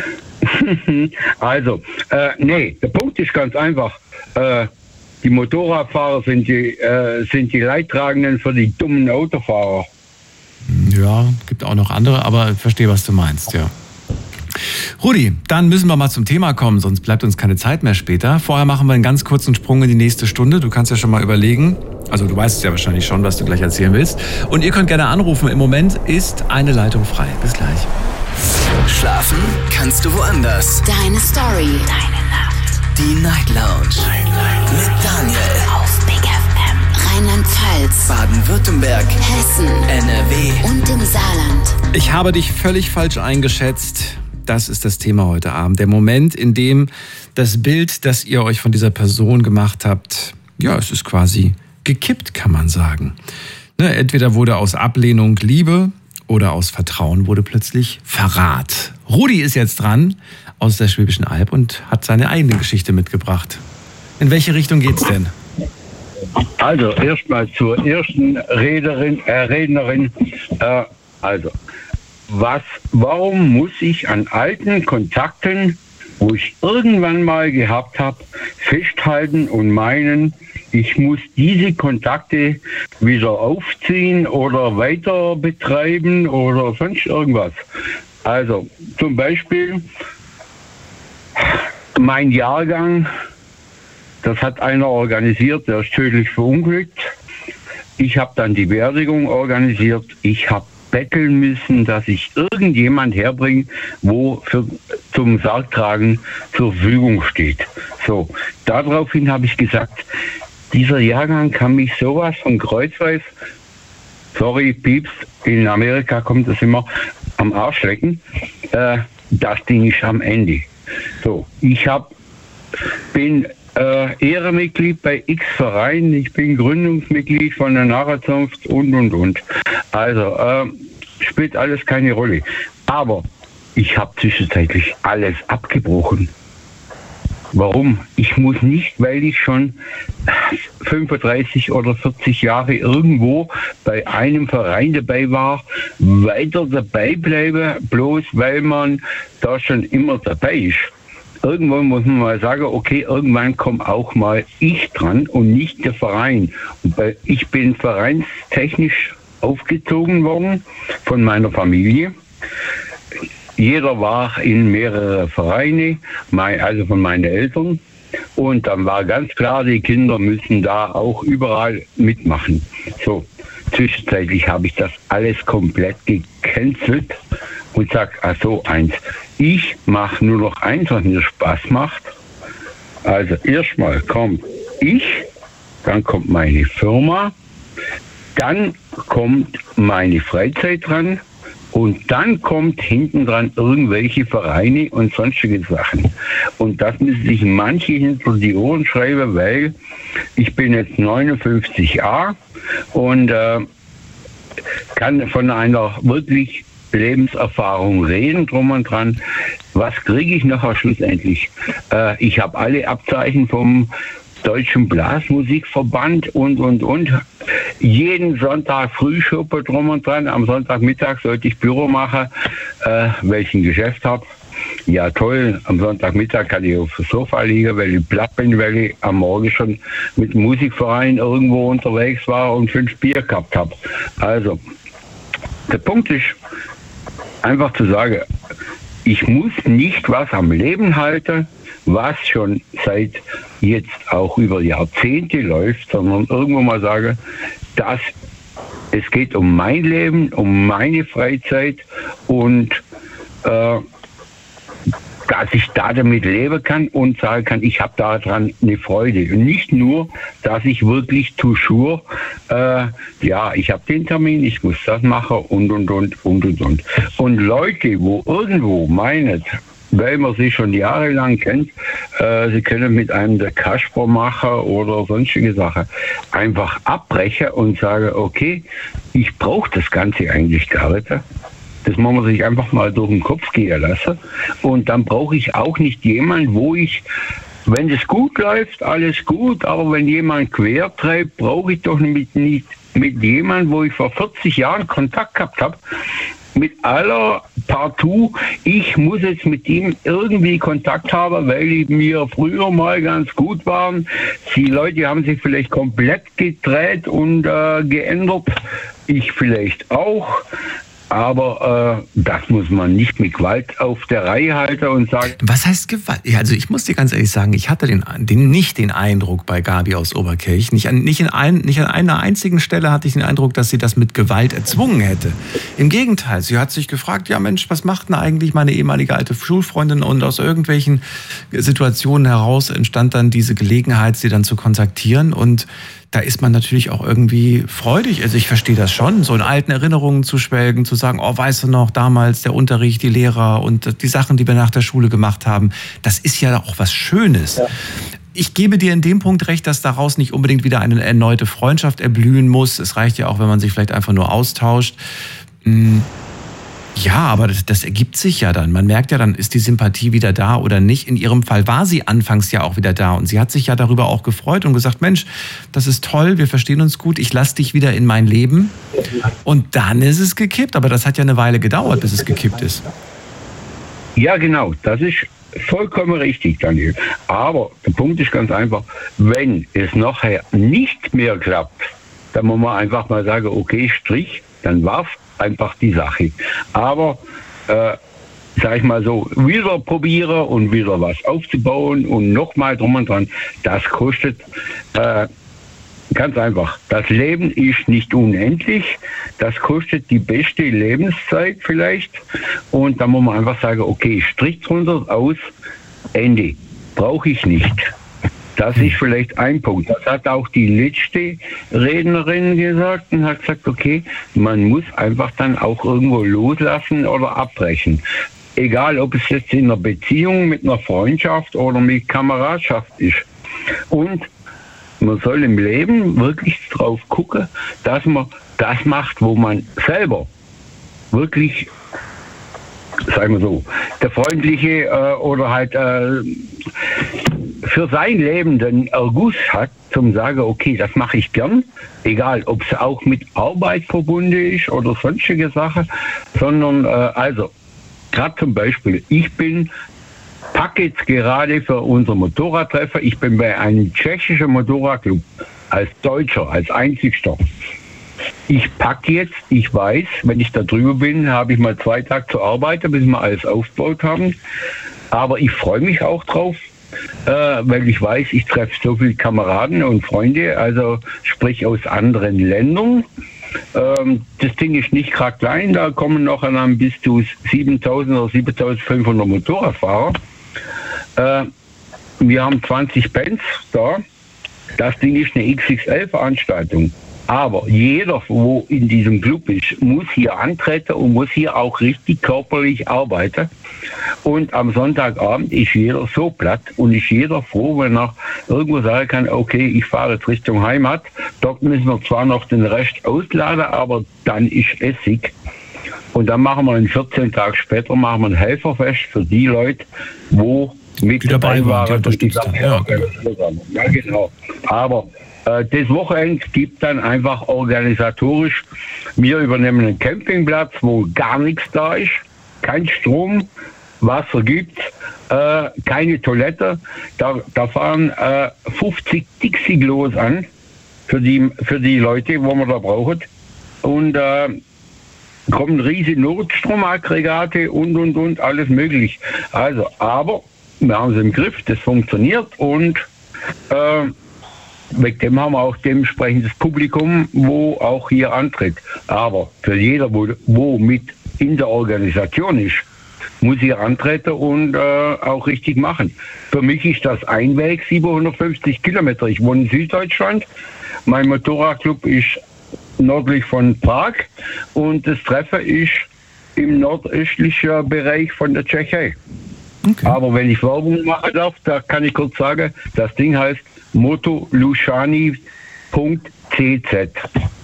Also, äh, nee, der Punkt ist ganz einfach. Äh, die Motorradfahrer sind die, äh, sind die Leidtragenden für die dummen Autofahrer. Ja, gibt auch noch andere, aber ich verstehe, was du meinst, ja. Rudi, dann müssen wir mal zum Thema kommen, sonst bleibt uns keine Zeit mehr später. Vorher machen wir einen ganz kurzen Sprung in die nächste Stunde. Du kannst ja schon mal überlegen, also du weißt es ja wahrscheinlich schon, was du gleich erzählen willst. Und ihr könnt gerne anrufen. Im Moment ist eine Leitung frei. Bis gleich. Schlafen kannst du woanders. Deine Story. Deine Nacht. Die Night Lounge. Night, Night. Mit Daniel. Auf Big F M. Rheinland-Pfalz. Baden-Württemberg. Hessen. N R W. Und im Saarland. Ich habe dich völlig falsch eingeschätzt. Das ist das Thema heute Abend. Der Moment, in dem das Bild, das ihr euch von dieser Person gemacht habt, ja, es ist quasi gekippt, kann man sagen. Ne, entweder wurde aus Ablehnung Liebe oder aus Vertrauen wurde plötzlich Verrat. Rudi ist jetzt dran aus der Schwäbischen Alb und hat seine eigene Geschichte mitgebracht. In welche Richtung geht's denn? Also erstmal zur ersten Rederin, äh, Rednerin. Äh, also Was, warum muss ich an alten Kontakten, wo ich irgendwann mal gehabt habe, festhalten und meinen, ich muss diese Kontakte wieder aufziehen oder weiter betreiben oder sonst irgendwas? Also zum Beispiel mein Jahrgang, das hat einer organisiert, der ist tödlich verunglückt. Ich habe dann die Beerdigung organisiert. Ich habe betteln müssen, dass ich irgendjemand herbringe, wo für, zum Sargtragen zur Verfügung steht. So, daraufhin habe ich gesagt, dieser Jahrgang kann mich sowas von kreuzweis, sorry, Pieps, in Amerika kommt das immer, am Arsch lecken, äh, das Ding ist am Ende. So, ich hab, bin äh, Ehrenmitglied bei X Vereinen, ich bin Gründungsmitglied von der Narrenzunft und, und, und. Also, äh, spielt alles keine Rolle. Aber ich habe zwischenzeitlich alles abgebrochen. Warum? Ich muss nicht, weil ich schon fünfunddreißig oder vierzig Jahre irgendwo bei einem Verein dabei war, weiter dabei bleiben, bloß weil man da schon immer dabei ist. Irgendwann muss man mal sagen, okay, irgendwann kommt auch mal ich dran und nicht der Verein. Und bei, ich bin vereinstechnisch aufgezogen worden von meiner Familie. Jeder war in mehrere Vereine, also von meinen Eltern. Und dann war ganz klar, die Kinder müssen da auch überall mitmachen. So, zwischenzeitlich habe ich das alles komplett gecancelt und sage, ach so, eins, ich mache nur noch eins, was mir Spaß macht. Also erstmal kommt ich, dann kommt meine Firma, dann kommt meine Freizeit dran und dann kommt hinten dran irgendwelche Vereine und sonstige Sachen. Und das müssen sich manche hinter die Ohren schreiben, weil ich bin jetzt neunundfünfzig Jahre und äh, kann von einer wirklich Lebenserfahrung reden, drum und dran. Was kriege ich nachher schlussendlich? Äh, ich habe alle Abzeichen vom Deutschen Blasmusikverband und, und, und. Jeden Sonntag Frühschuppe drum und dran. Am Sonntagmittag sollte ich Büro machen, äh, weil ich ein Geschäft habe. Ja toll, am Sonntagmittag kann ich auf dem Sofa liegen, weil ich platt bin, weil ich am Morgen schon mit dem Musikverein irgendwo unterwegs war und fünf Bier gehabt habe. Also, der Punkt ist, einfach zu sagen, ich muss nicht was am Leben halten, was schon seit jetzt auch über Jahrzehnte läuft, sondern irgendwo mal sage, dass es geht um mein Leben, um meine Freizeit und äh, dass ich da damit leben kann und sagen kann, ich habe daran eine Freude. Und nicht nur, dass ich wirklich toujours, äh, ja, ich habe den Termin, ich muss das machen und, und, und, und, und, und. Und Leute, wo irgendwo meinen, weil man sie schon jahrelang kennt, äh, sie können mit einem der Kasper machen oder sonstige Sachen, einfach abbrechen und sagen, okay, ich brauche das Ganze eigentlich gar nicht. Das muss man sich einfach mal durch den Kopf gehen lassen. Und dann brauche ich auch nicht jemanden, wo ich, wenn es gut läuft, alles gut, aber wenn jemand quer treibt, brauche ich doch nicht, nicht mit jemandem, wo ich vor vierzig Jahren Kontakt gehabt habe, mit aller Partout, ich muss jetzt mit ihm irgendwie Kontakt haben, weil die mir früher mal ganz gut waren. Die Leute haben sich vielleicht komplett gedreht und äh, geändert. Ich vielleicht auch. Aber äh, das muss man nicht mit Gewalt auf der Reihe halten und sagen. Was heißt Gewalt? Ja, also ich muss dir ganz ehrlich sagen, ich hatte den, den, nicht den Eindruck bei Gabi aus Oberkirch, nicht an, nicht, in ein, nicht an einer einzigen Stelle hatte ich den Eindruck, dass sie das mit Gewalt erzwungen hätte. Im Gegenteil, sie hat sich gefragt, ja Mensch, was macht denn eigentlich meine ehemalige alte Schulfreundin? Und aus irgendwelchen Situationen heraus entstand dann diese Gelegenheit, sie dann zu kontaktieren. Und da ist man natürlich auch irgendwie freudig. Also ich verstehe das schon, so in alten Erinnerungen zu schwelgen, zu sagen, oh, weißt du noch, damals der Unterricht, die Lehrer und die Sachen, die wir nach der Schule gemacht haben. Das ist ja auch was Schönes. Ja. Ich gebe dir in dem Punkt recht, dass daraus nicht unbedingt wieder eine erneute Freundschaft erblühen muss. Es reicht ja auch, wenn man sich vielleicht einfach nur austauscht. Ja, aber das, das ergibt sich ja dann. Man merkt ja, dann ist die Sympathie wieder da oder nicht. In ihrem Fall war sie anfangs ja auch wieder da und sie hat sich ja darüber auch gefreut und gesagt, Mensch, das ist toll, wir verstehen uns gut, ich lasse dich wieder in mein Leben. Und dann ist es gekippt, aber das hat ja eine Weile gedauert, bis es gekippt ist. Ja, genau, das ist vollkommen richtig, Daniel. Aber der Punkt ist ganz einfach, wenn es nachher nicht mehr klappt, dann muss man einfach mal sagen, okay, Strich, dann war's einfach die Sache. Aber, äh, sag ich mal so, wieder probieren und wieder was aufzubauen und nochmal drum und dran, das kostet äh, ganz einfach. Das Leben ist nicht unendlich, das kostet die beste Lebenszeit vielleicht und dann muss man einfach sagen, okay, Strich drunter, aus, Ende. Brauche ich nicht. Das ist vielleicht ein Punkt. Das hat auch die letzte Rednerin gesagt und hat gesagt, okay, man muss einfach dann auch irgendwo loslassen oder abbrechen. Egal, ob es jetzt in einer Beziehung, mit einer Freundschaft oder mit Kameradschaft ist. Und man soll im Leben wirklich drauf gucken, dass man das macht, wo man selber wirklich, sagen wir so, der freundliche äh, oder halt äh, für sein Leben den Erguss hat, zum sagen, okay, das mache ich gern, egal, ob es auch mit Arbeit verbunden ist oder sonstige Sachen, sondern äh, also, gerade zum Beispiel, ich bin, packe jetzt gerade für unser Motorradtreffer, ich bin bei einem tschechischen Motorradclub, als Deutscher, als einzigster. Ich packe jetzt, ich weiß, wenn ich da drüber bin, habe ich mal zwei Tage zu arbeiten, bis wir alles aufgebaut haben. Aber ich freue mich auch drauf, äh, weil ich weiß, ich treffe so viele Kameraden und Freunde, also sprich aus anderen Ländern. Ähm, das Ding ist nicht gerade klein, da kommen noch dann bis zu siebentausend oder siebentausendfünfhundert Motorradfahrer. Äh, wir haben zwanzig Bands da. Das Ding ist eine X X L-Veranstaltung. Aber jeder, wo in diesem Club ist, muss hier antreten und muss hier auch richtig körperlich arbeiten. Und am Sonntagabend ist jeder so platt und ist jeder froh, wenn er irgendwo sagen kann, okay, ich fahre jetzt Richtung Heimat. Dort müssen wir zwar noch den Rest ausladen, aber dann ist Essig. Und dann machen wir in vierzehn Tagen später machen wir ein Helferfest für die Leute, wo mit die dabei waren. Die die ja, ja, genau. Aber äh, das Wochenende gibt dann einfach organisatorisch, wir übernehmen einen Campingplatz, wo gar nichts da ist, kein Strom, Wasser gibt, äh, keine Toilette. Da, da fahren äh, fünfzig Dixie-Klos an für die, für die Leute, wo man da braucht. Und äh, kommen riesige Notstromaggregate und, und, und, alles möglich. Also, aber wir haben es im Griff, das funktioniert und äh, wegen dem haben wir auch dementsprechendes Publikum, wo auch hier antritt. Aber für jeder, wo, wo mit in der Organisation ist, muss hier antreten und äh, auch richtig machen. Für mich ist das ein Weg, siebenhundertfünfzig Kilometer. Ich wohne in Süddeutschland. Mein Motorradclub ist nördlich von Prag und das Treffen ist im nordöstlichen Bereich von der Tschechei. Okay. Aber wenn ich Werbung machen darf, da kann ich kurz sagen, das Ding heißt motolushani punkt c z.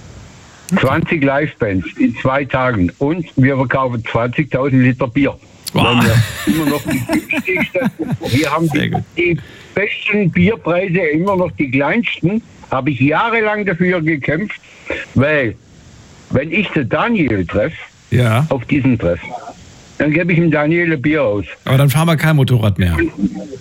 zwanzig Livebands in zwei Tagen und wir verkaufen zwanzigtausend Liter Bier. Wow. Wir, immer noch die günstigste. Wir haben die, die besten Bierpreise, immer noch die kleinsten. Habe ich jahrelang dafür gekämpft, weil wenn ich den Daniel treffe, ja, auf diesen Treffen, dann gebe ich ihm Daniel ein Bier aus. Aber dann fahren wir kein Motorrad mehr. Und,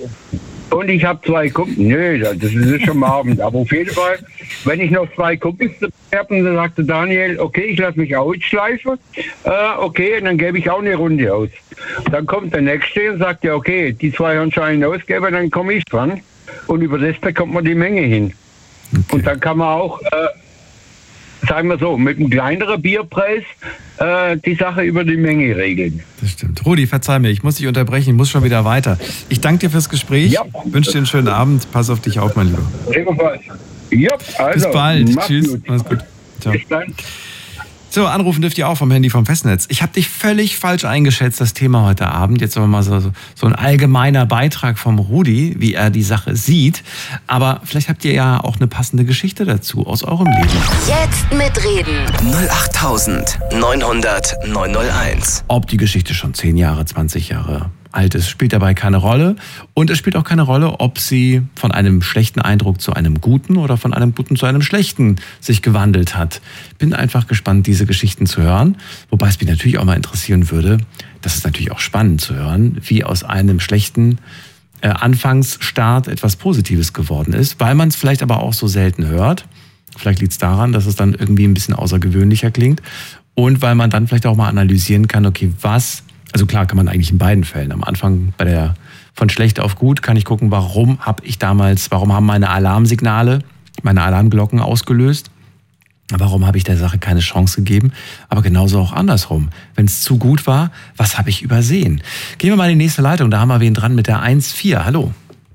und ich habe zwei Kumpel. Nö, das ist schon mal Abend. Aber auf jeden Fall, wenn ich noch zwei Kumpels habe, dann sagte Daniel, okay, ich lasse mich ausschleifen. Äh, okay, und dann gebe ich auch eine Runde aus. Dann kommt der Nächste und sagt, ja, okay, die zwei haben schon einen ausgegeben, dann komme ich dran. Und über das bekommt man die Menge hin. Okay. Und dann kann man auch, äh, sagen wir so, mit einem kleineren Bierpreis äh, die Sache über die Menge regeln. Das stimmt. Rudi, verzeih mir, ich muss dich unterbrechen, ich muss schon wieder weiter. Ich danke dir fürs Gespräch, ja, wünsche dir einen schönen Abend, pass auf dich auf, mein Lieber. Ebenfalls. Ja, also, bis bald, mach's tschüss. Gut. Mach's gut. Ciao. Bis dann. So, anrufen dürft ihr auch vom Handy vom Festnetz. Ich habe dich völlig falsch eingeschätzt, das Thema heute Abend. Jetzt aber mal so, so ein allgemeiner Beitrag vom Rudi, wie er die Sache sieht. Aber vielleicht habt ihr ja auch eine passende Geschichte dazu aus eurem Leben. Jetzt mitreden. null acht neun null null neun null eins. Ob die Geschichte schon zehn Jahre, zwanzig Jahre alt ist, spielt dabei keine Rolle. Und es spielt auch keine Rolle, ob sie von einem schlechten Eindruck zu einem guten oder von einem guten zu einem schlechten sich gewandelt hat. Bin einfach gespannt, diese Geschichten zu hören. Wobei es mich natürlich auch mal interessieren würde, das ist natürlich auch spannend zu hören, wie aus einem schlechten äh, Anfangsstart etwas Positives geworden ist, weil man es vielleicht aber auch so selten hört. Vielleicht liegt es daran, dass es dann irgendwie ein bisschen außergewöhnlicher klingt. Und weil man dann vielleicht auch mal analysieren kann, okay, was... Also klar kann man eigentlich in beiden Fällen. Am Anfang bei der von schlecht auf gut kann ich gucken, warum habe ich damals, warum haben meine Alarmsignale, meine Alarmglocken ausgelöst? Warum habe ich der Sache keine Chance gegeben? Aber genauso auch andersrum. Wenn es zu gut war, was habe ich übersehen? Gehen wir mal in die nächste Leitung, da haben wir wen dran mit der eins vier. Hallo.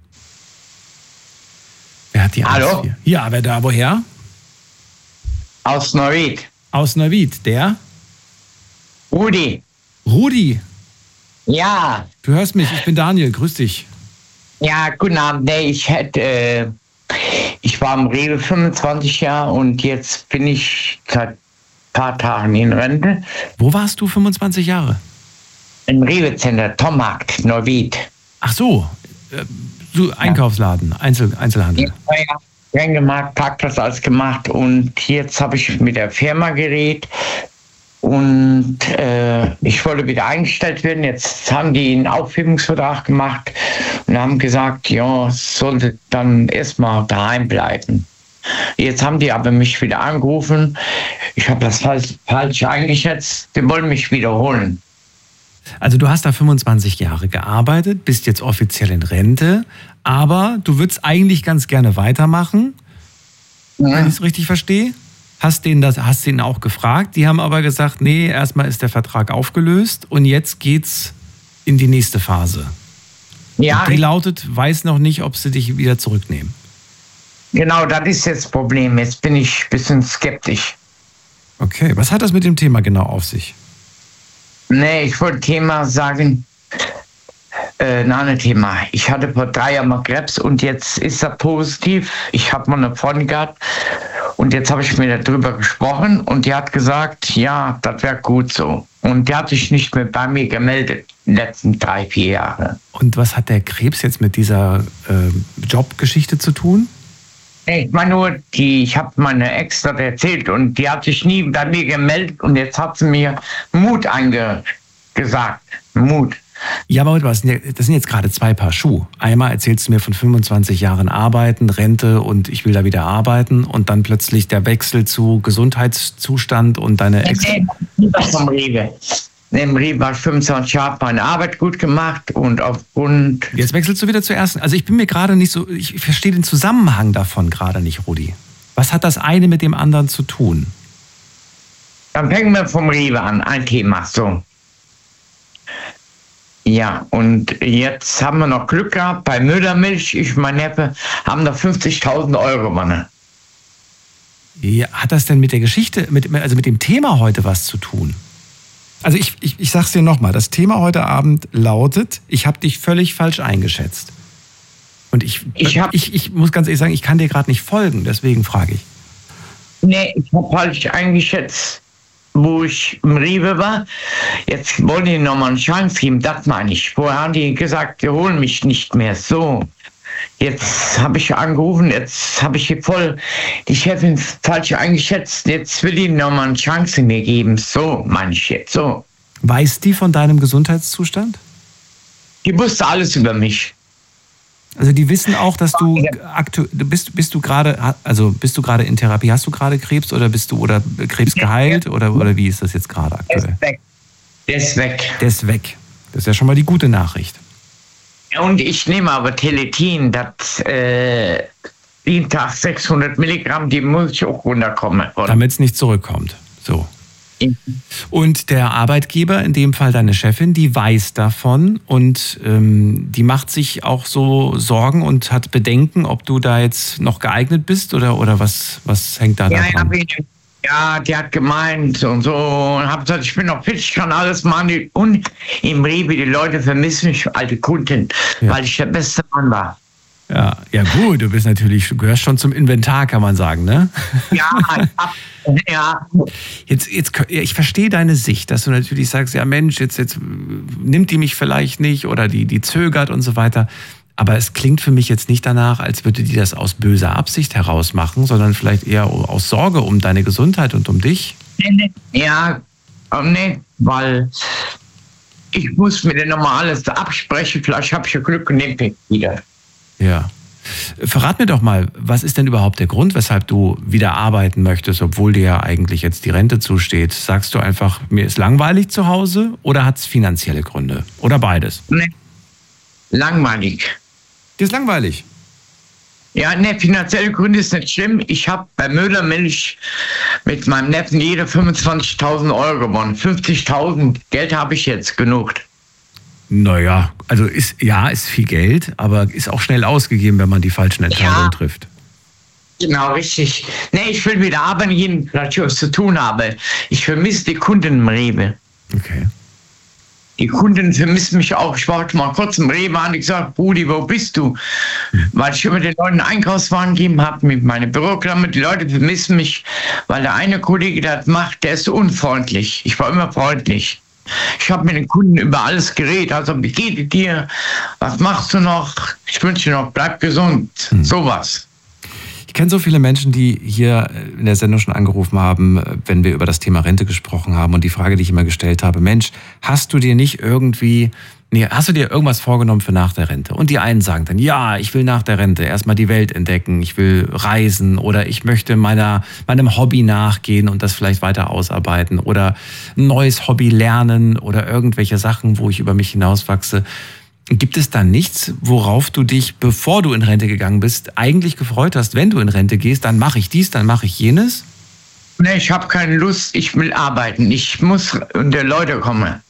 Wer hat die eins vier? Hallo? Ja, wer da, woher? Aus Neuwied. Aus Neuwied, der? Rudi. Rudi. Ja. Du hörst mich, ich bin Daniel, grüß dich. Ja, guten Abend. Nee, ich hätte, äh, ich war im Rewe fünfundzwanzig Jahre und jetzt bin ich seit ein paar Tagen in Rente. Wo warst du fünfundzwanzig Jahre? Im Rewe-Center, Tommarkt, Neuwied. Ach so, äh, so Einkaufsladen, Einzel, Einzelhandel. Ja, ja, gemacht, Parkplatz alles gemacht und jetzt habe ich mit der Firma geredet. Und äh, ich wollte wieder eingestellt werden. Jetzt haben die einen Aufhebungsvertrag gemacht und haben gesagt, ja, sollte dann erstmal daheim bleiben. Jetzt haben die aber mich wieder angerufen. Ich habe das falsch, falsch eingeschätzt. Die wollen mich wiederholen. Also du hast da fünfundzwanzig Jahre gearbeitet, bist jetzt offiziell in Rente, aber du würdest eigentlich ganz gerne weitermachen, ja. Wenn ich es richtig verstehe. Hast denen das, hast denen auch gefragt, die haben aber gesagt, nee, erstmal ist der Vertrag aufgelöst und jetzt geht's in die nächste Phase. Ja. Und die lautet, weiß noch nicht, ob sie dich wieder zurücknehmen. Genau, das ist jetzt das Problem. Jetzt bin ich ein bisschen skeptisch. Okay, was hat das mit dem Thema genau auf sich? Nee, ich wollte Thema sagen, äh, nein, ein Thema. Ich hatte vor drei Jahren mal Krebs und jetzt ist er positiv. Ich habe mal eine Freundin gehabt. Und jetzt habe ich mit ihr darüber gesprochen und die hat gesagt, ja, das wäre gut so. Und die hat sich nicht mehr bei mir gemeldet in den letzten drei, vier Jahren. Und was hat der Krebs jetzt mit dieser äh, Jobgeschichte zu tun? Ich meine nur, die, ich habe meine Ex das erzählt und die hat sich nie bei mir gemeldet und jetzt hat sie mir Mut eingesagt. Mut. Ja, aber das sind, ja, das sind jetzt gerade zwei Paar Schuhe. Einmal erzählst du mir von fünfundzwanzig Jahren Arbeiten, Rente und ich will da wieder arbeiten und dann plötzlich der Wechsel zu Gesundheitszustand und deine Ex... Vom Rewe. Im Rewe war ich fünfundzwanzig Jahre, meine Arbeit gut gemacht und aufgrund... Jetzt wechselst du wieder zur ersten. Also ich bin mir gerade nicht so... Ich verstehe den Zusammenhang davon gerade nicht, Rudi. Was hat das eine mit dem anderen zu tun? Dann fangen wir vom Rewe an, ein Thema, so. Ja, und jetzt haben wir noch Glück gehabt, bei Müllermilch, ich und mein Neffe, haben da fünfzigtausend Euro gewonnen. Ja, hat das denn mit der Geschichte, mit, also mit dem Thema heute was zu tun? Also ich, ich, ich sag's dir nochmal, das Thema heute Abend lautet, ich habe dich völlig falsch eingeschätzt. Und ich, ich, hab, ich, ich muss ganz ehrlich sagen, ich kann dir gerade nicht folgen, deswegen frage ich. Nee, ich habe falsch eingeschätzt, wo ich im Rewe war. Jetzt wollen die nochmal einen Schein geben, das meine ich. Vorher haben die gesagt, die holen mich nicht mehr. So, jetzt habe ich angerufen, jetzt habe ich hier voll die Chefin falsch eingeschätzt. Jetzt will die nochmal eine Chance mir geben. So, meine ich jetzt, so. Weiß die von deinem Gesundheitszustand? Die wusste alles über mich. Also die wissen auch, dass du aktuell bist, bist du gerade, also bist du gerade in Therapie, hast du gerade Krebs oder bist du oder Krebs geheilt oder, oder wie ist das jetzt gerade aktuell? Der ist weg. Der ist weg. Der ist weg. Das ist ja schon mal die gute Nachricht. Und ich nehme aber Teletin, das äh, jeden Tag sechshundert Milligramm, die muss ich auch runterkommen. Damit es nicht zurückkommt. So. Und der Arbeitgeber, in dem Fall deine Chefin, die weiß davon und ähm, die macht sich auch so Sorgen und hat Bedenken, ob du da jetzt noch geeignet bist oder, oder was, was hängt da ja, dran? Ja, ja, die hat gemeint und so und hab gesagt, ich bin noch fit, ich kann alles machen. Und im Rewe, die Leute vermissen mich, alte Kunden, ja. Weil ich der beste Mann war. Ja, ja gut, du bist natürlich, du gehörst schon zum Inventar, kann man sagen, ne? Ja, ja. Jetzt, jetzt, ich verstehe deine Sicht, dass du natürlich sagst, ja Mensch, jetzt, jetzt nimmt die mich vielleicht nicht oder die, die zögert und so weiter. Aber es klingt für mich jetzt nicht danach, als würde die das aus böser Absicht heraus machen, sondern vielleicht eher aus Sorge um deine Gesundheit und um dich. Ja, nee, weil ich muss mir dann nochmal alles absprechen, vielleicht habe ich ja Glück und nehme den wieder. Ja. Verrat mir doch mal, was ist denn überhaupt der Grund, weshalb du wieder arbeiten möchtest, obwohl dir ja eigentlich jetzt die Rente zusteht? Sagst du einfach, mir ist langweilig zu Hause oder hat es finanzielle Gründe? Oder beides? Nee, langweilig. Dir ist langweilig? Ja, ne, finanzielle Gründe ist nicht schlimm. Ich habe bei Müllermilch mit meinem Neffen jede fünfundzwanzigtausend Euro gewonnen. fünfzigtausend Geld habe ich jetzt genug. Naja, also ist, ja, ist viel Geld, aber ist auch schnell ausgegeben, wenn man die falschen Entscheidungen ja. trifft. Genau, richtig. Nee, ich will wieder arbeiten gehen, dass ich was zu tun habe. Ich vermisse die Kunden im Rewe. Okay. Die Kunden vermissen mich auch. Ich war mal kurz im Rewe an, ich sage, Brudi, wo bist du? Hm. Weil ich immer den Leuten Einkaufswagen gegeben habe mit meiner Büroklamme. Die Leute vermissen mich, weil der eine Kollege, der das macht, der ist so unfreundlich. Ich war immer freundlich. Ich habe mit den Kunden über alles geredet. Also, wie geht es dir? Was machst du noch? Ich wünsche dir noch, bleib gesund. Hm. Sowas. Ich kenne so viele Menschen, die hier in der Sendung schon angerufen haben, wenn wir über das Thema Rente gesprochen haben. Und die Frage, die ich immer gestellt habe, Mensch, hast du dir nicht irgendwie, nee, hast du dir irgendwas vorgenommen für nach der Rente? Und die einen sagen dann, ja, ich will nach der Rente erstmal die Welt entdecken, ich will reisen oder ich möchte meiner, meinem Hobby nachgehen und das vielleicht weiter ausarbeiten oder ein neues Hobby lernen oder irgendwelche Sachen, wo ich über mich hinauswachse. Gibt es da nichts, worauf du dich, bevor du in Rente gegangen bist, eigentlich gefreut hast, wenn du in Rente gehst, dann mache ich dies, dann mache ich jenes? Nee, ich habe keine Lust, ich will arbeiten. Ich muss unter Leute kommen,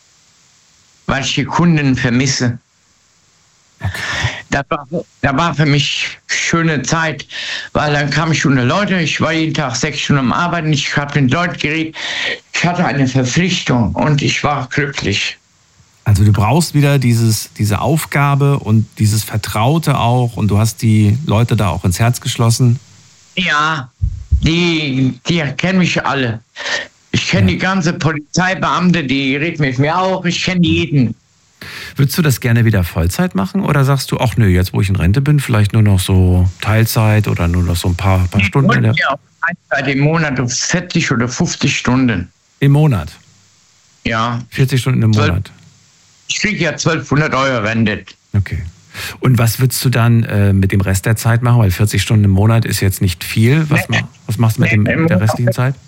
weil ich die Kunden vermisse. Okay. Das war, das war für mich schöne Zeit, weil dann kam ich unter Leute, ich war jeden Tag sechs Stunden am Arbeiten, ich habe mit Leuten geredet, ich hatte eine Verpflichtung und ich war glücklich. Also du brauchst wieder dieses, diese Aufgabe und dieses Vertraute auch und du hast die Leute da auch ins Herz geschlossen? Ja, die, die kennen mich alle. Ich kenne ja. die ganze Polizeibeamte, die redet mit mir auch, ich kenne jeden. Würdest du das gerne wieder Vollzeit machen oder sagst du, ach nö, jetzt wo ich in Rente bin, vielleicht nur noch so Teilzeit oder nur noch so ein paar, paar Stunden? Ich wollte ja auch Teilzeit im Monat auf vierzig oder fünfzig Stunden. Im Monat? Ja. vierzig Stunden im Monat? Ich kriege ja zwölfhundert Euro Rente. Okay. Und was würdest du dann äh, mit dem Rest der Zeit machen? Weil vierzig Stunden im Monat ist jetzt nicht viel. Was, Nee. ma- was machst du mit, Nee, dem, im mit der Monat- restlichen Zeit?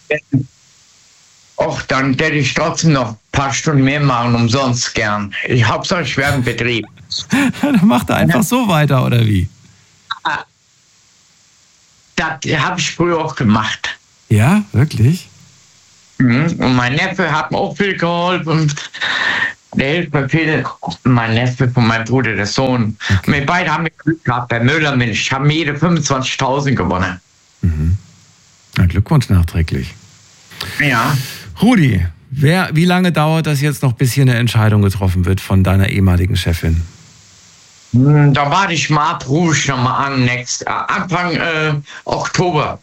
Och, dann hätte ich trotzdem noch ein paar Stunden mehr machen, umsonst gern. Ich, Hauptsache, ich werde ein Betrieb. Dann macht er einfach so weiter, oder wie? Das habe ich früher auch gemacht. Ja, wirklich? Mhm. Und mein Neffe hat mir auch viel geholfen. Der hilft mir viel. Mein Neffe von meinem Bruder, der Sohn. Okay. Wir beide haben Glück gehabt. Bei Müllermilch haben jede fünfundzwanzigtausend gewonnen. Na, Glückwunsch nachträglich. Ja. Rudi, wer, wie lange dauert das jetzt noch, bis hier eine Entscheidung getroffen wird von deiner ehemaligen Chefin? Hm, Da warte ich mal ab, rufe ich noch mal an. Next, äh, Anfang äh, Oktober.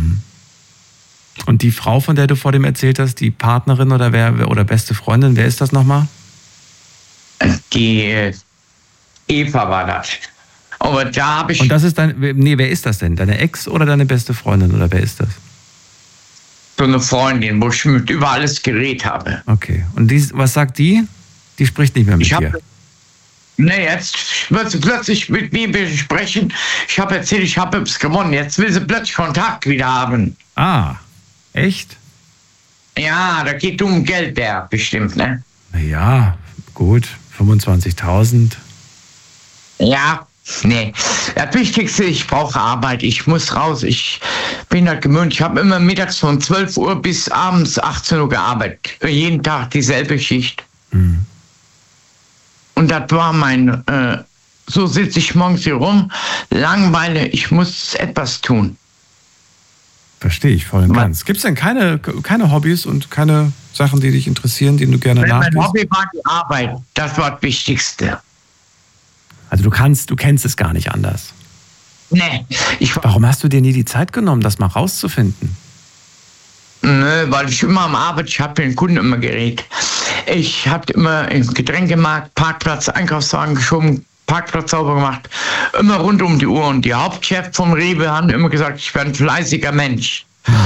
Und die Frau, von der du vor dem erzählt hast, die Partnerin oder wer oder beste Freundin, wer ist das nochmal? Die äh, Eva war das. Aber da habe ich Und das ist dein, nee, wer ist das denn? Deine Ex oder deine beste Freundin oder wer ist das? so eine Freundin, wo ich mit über alles geredet habe. Okay. Und die, was sagt die? Die spricht nicht mehr mit Ich dir. habe Nee, jetzt wird sie plötzlich mit mir besprechen. Ich habe erzählt, ich habe es gewonnen. Jetzt will sie plötzlich Kontakt wieder haben. Ah, echt? Ja, da geht um Geld, der bestimmt, ne? Na ja, gut, fünfundzwanzigtausend. Ja, nee. Das Wichtigste, ich brauche Arbeit. Ich muss raus. Ich bin halt gewöhnt. Ich habe immer mittags von zwölf Uhr bis abends achtzehn Uhr gearbeitet. Jeden Tag dieselbe Schicht. Mhm. Und das war mein, äh, so sitze ich morgens hier rum, Langeweile, ich muss etwas tun. Verstehe ich voll und Was? ganz. Gibt es denn keine, keine Hobbys und keine Sachen, die dich interessieren, denen du gerne Mein nachgehst? Hobby war die Arbeit, das war das Wichtigste. Also du kannst, du kennst es gar nicht anders. Nee, ich war, Warum hast du dir nie die Zeit genommen, das mal rauszufinden? nö, weil ich immer am Arbeit, ich habe den Kunden immer geredet. Ich habe immer im Getränkemarkt, Parkplatz, Einkaufswagen geschoben, Parkplatz sauber gemacht, immer rund um die Uhr. Und die Hauptchef vom Rewe haben immer gesagt, ich bin ein fleißiger Mensch.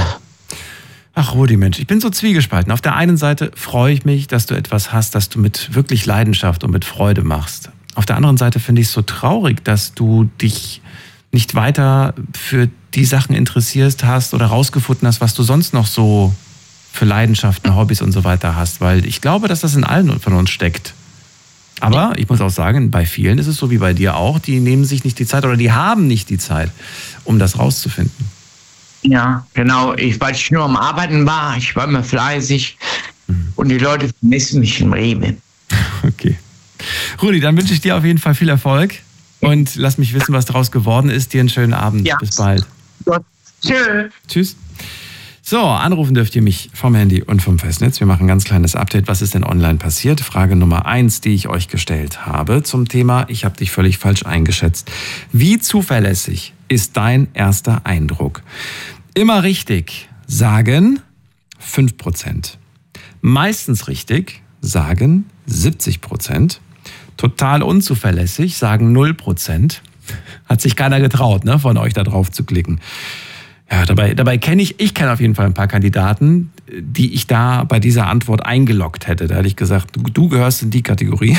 Ach, Rudi, Mensch, ich bin so zwiegespalten. Auf der einen Seite freue ich mich, dass du etwas hast, das du mit wirklich Leidenschaft und mit Freude machst. Auf der anderen Seite finde ich es so traurig, dass du dich nicht weiter für die Sachen interessierst hast oder rausgefunden hast, was du sonst noch so für Leidenschaften, Hobbys und so weiter hast. Weil ich glaube, dass das in allen von uns steckt. Aber ich muss auch sagen, bei vielen ist es so wie bei dir auch, die nehmen sich nicht die Zeit oder die haben nicht die Zeit, um das rauszufinden. Ja, genau. Ich, weil ich nur am Arbeiten war, ich war immer fleißig und die Leute vermissen mich im Rewe. Okay. Rudi, dann wünsche ich dir auf jeden Fall viel Erfolg und lass mich wissen, was daraus geworden ist. Dir einen schönen Abend. Ja. Bis bald. Gut. Tschö. Tschüss. So, anrufen dürft ihr mich vom Handy und vom Festnetz. Wir machen ein ganz kleines Update. Was ist denn online passiert? Frage Nummer eins, die ich euch gestellt habe zum Thema, ich habe dich völlig falsch eingeschätzt. Wie zuverlässig ist dein erster Eindruck? Immer richtig sagen fünf Prozent. Meistens richtig sagen siebzig Prozent. Total unzuverlässig sagen null Prozent. Hat sich keiner getraut, ne, von euch da drauf zu klicken. Ja, dabei, dabei kenne ich, ich kenne auf jeden Fall ein paar Kandidaten, die ich da bei dieser Antwort eingeloggt hätte. Da hätte ich gesagt, du, du gehörst in die Kategorie.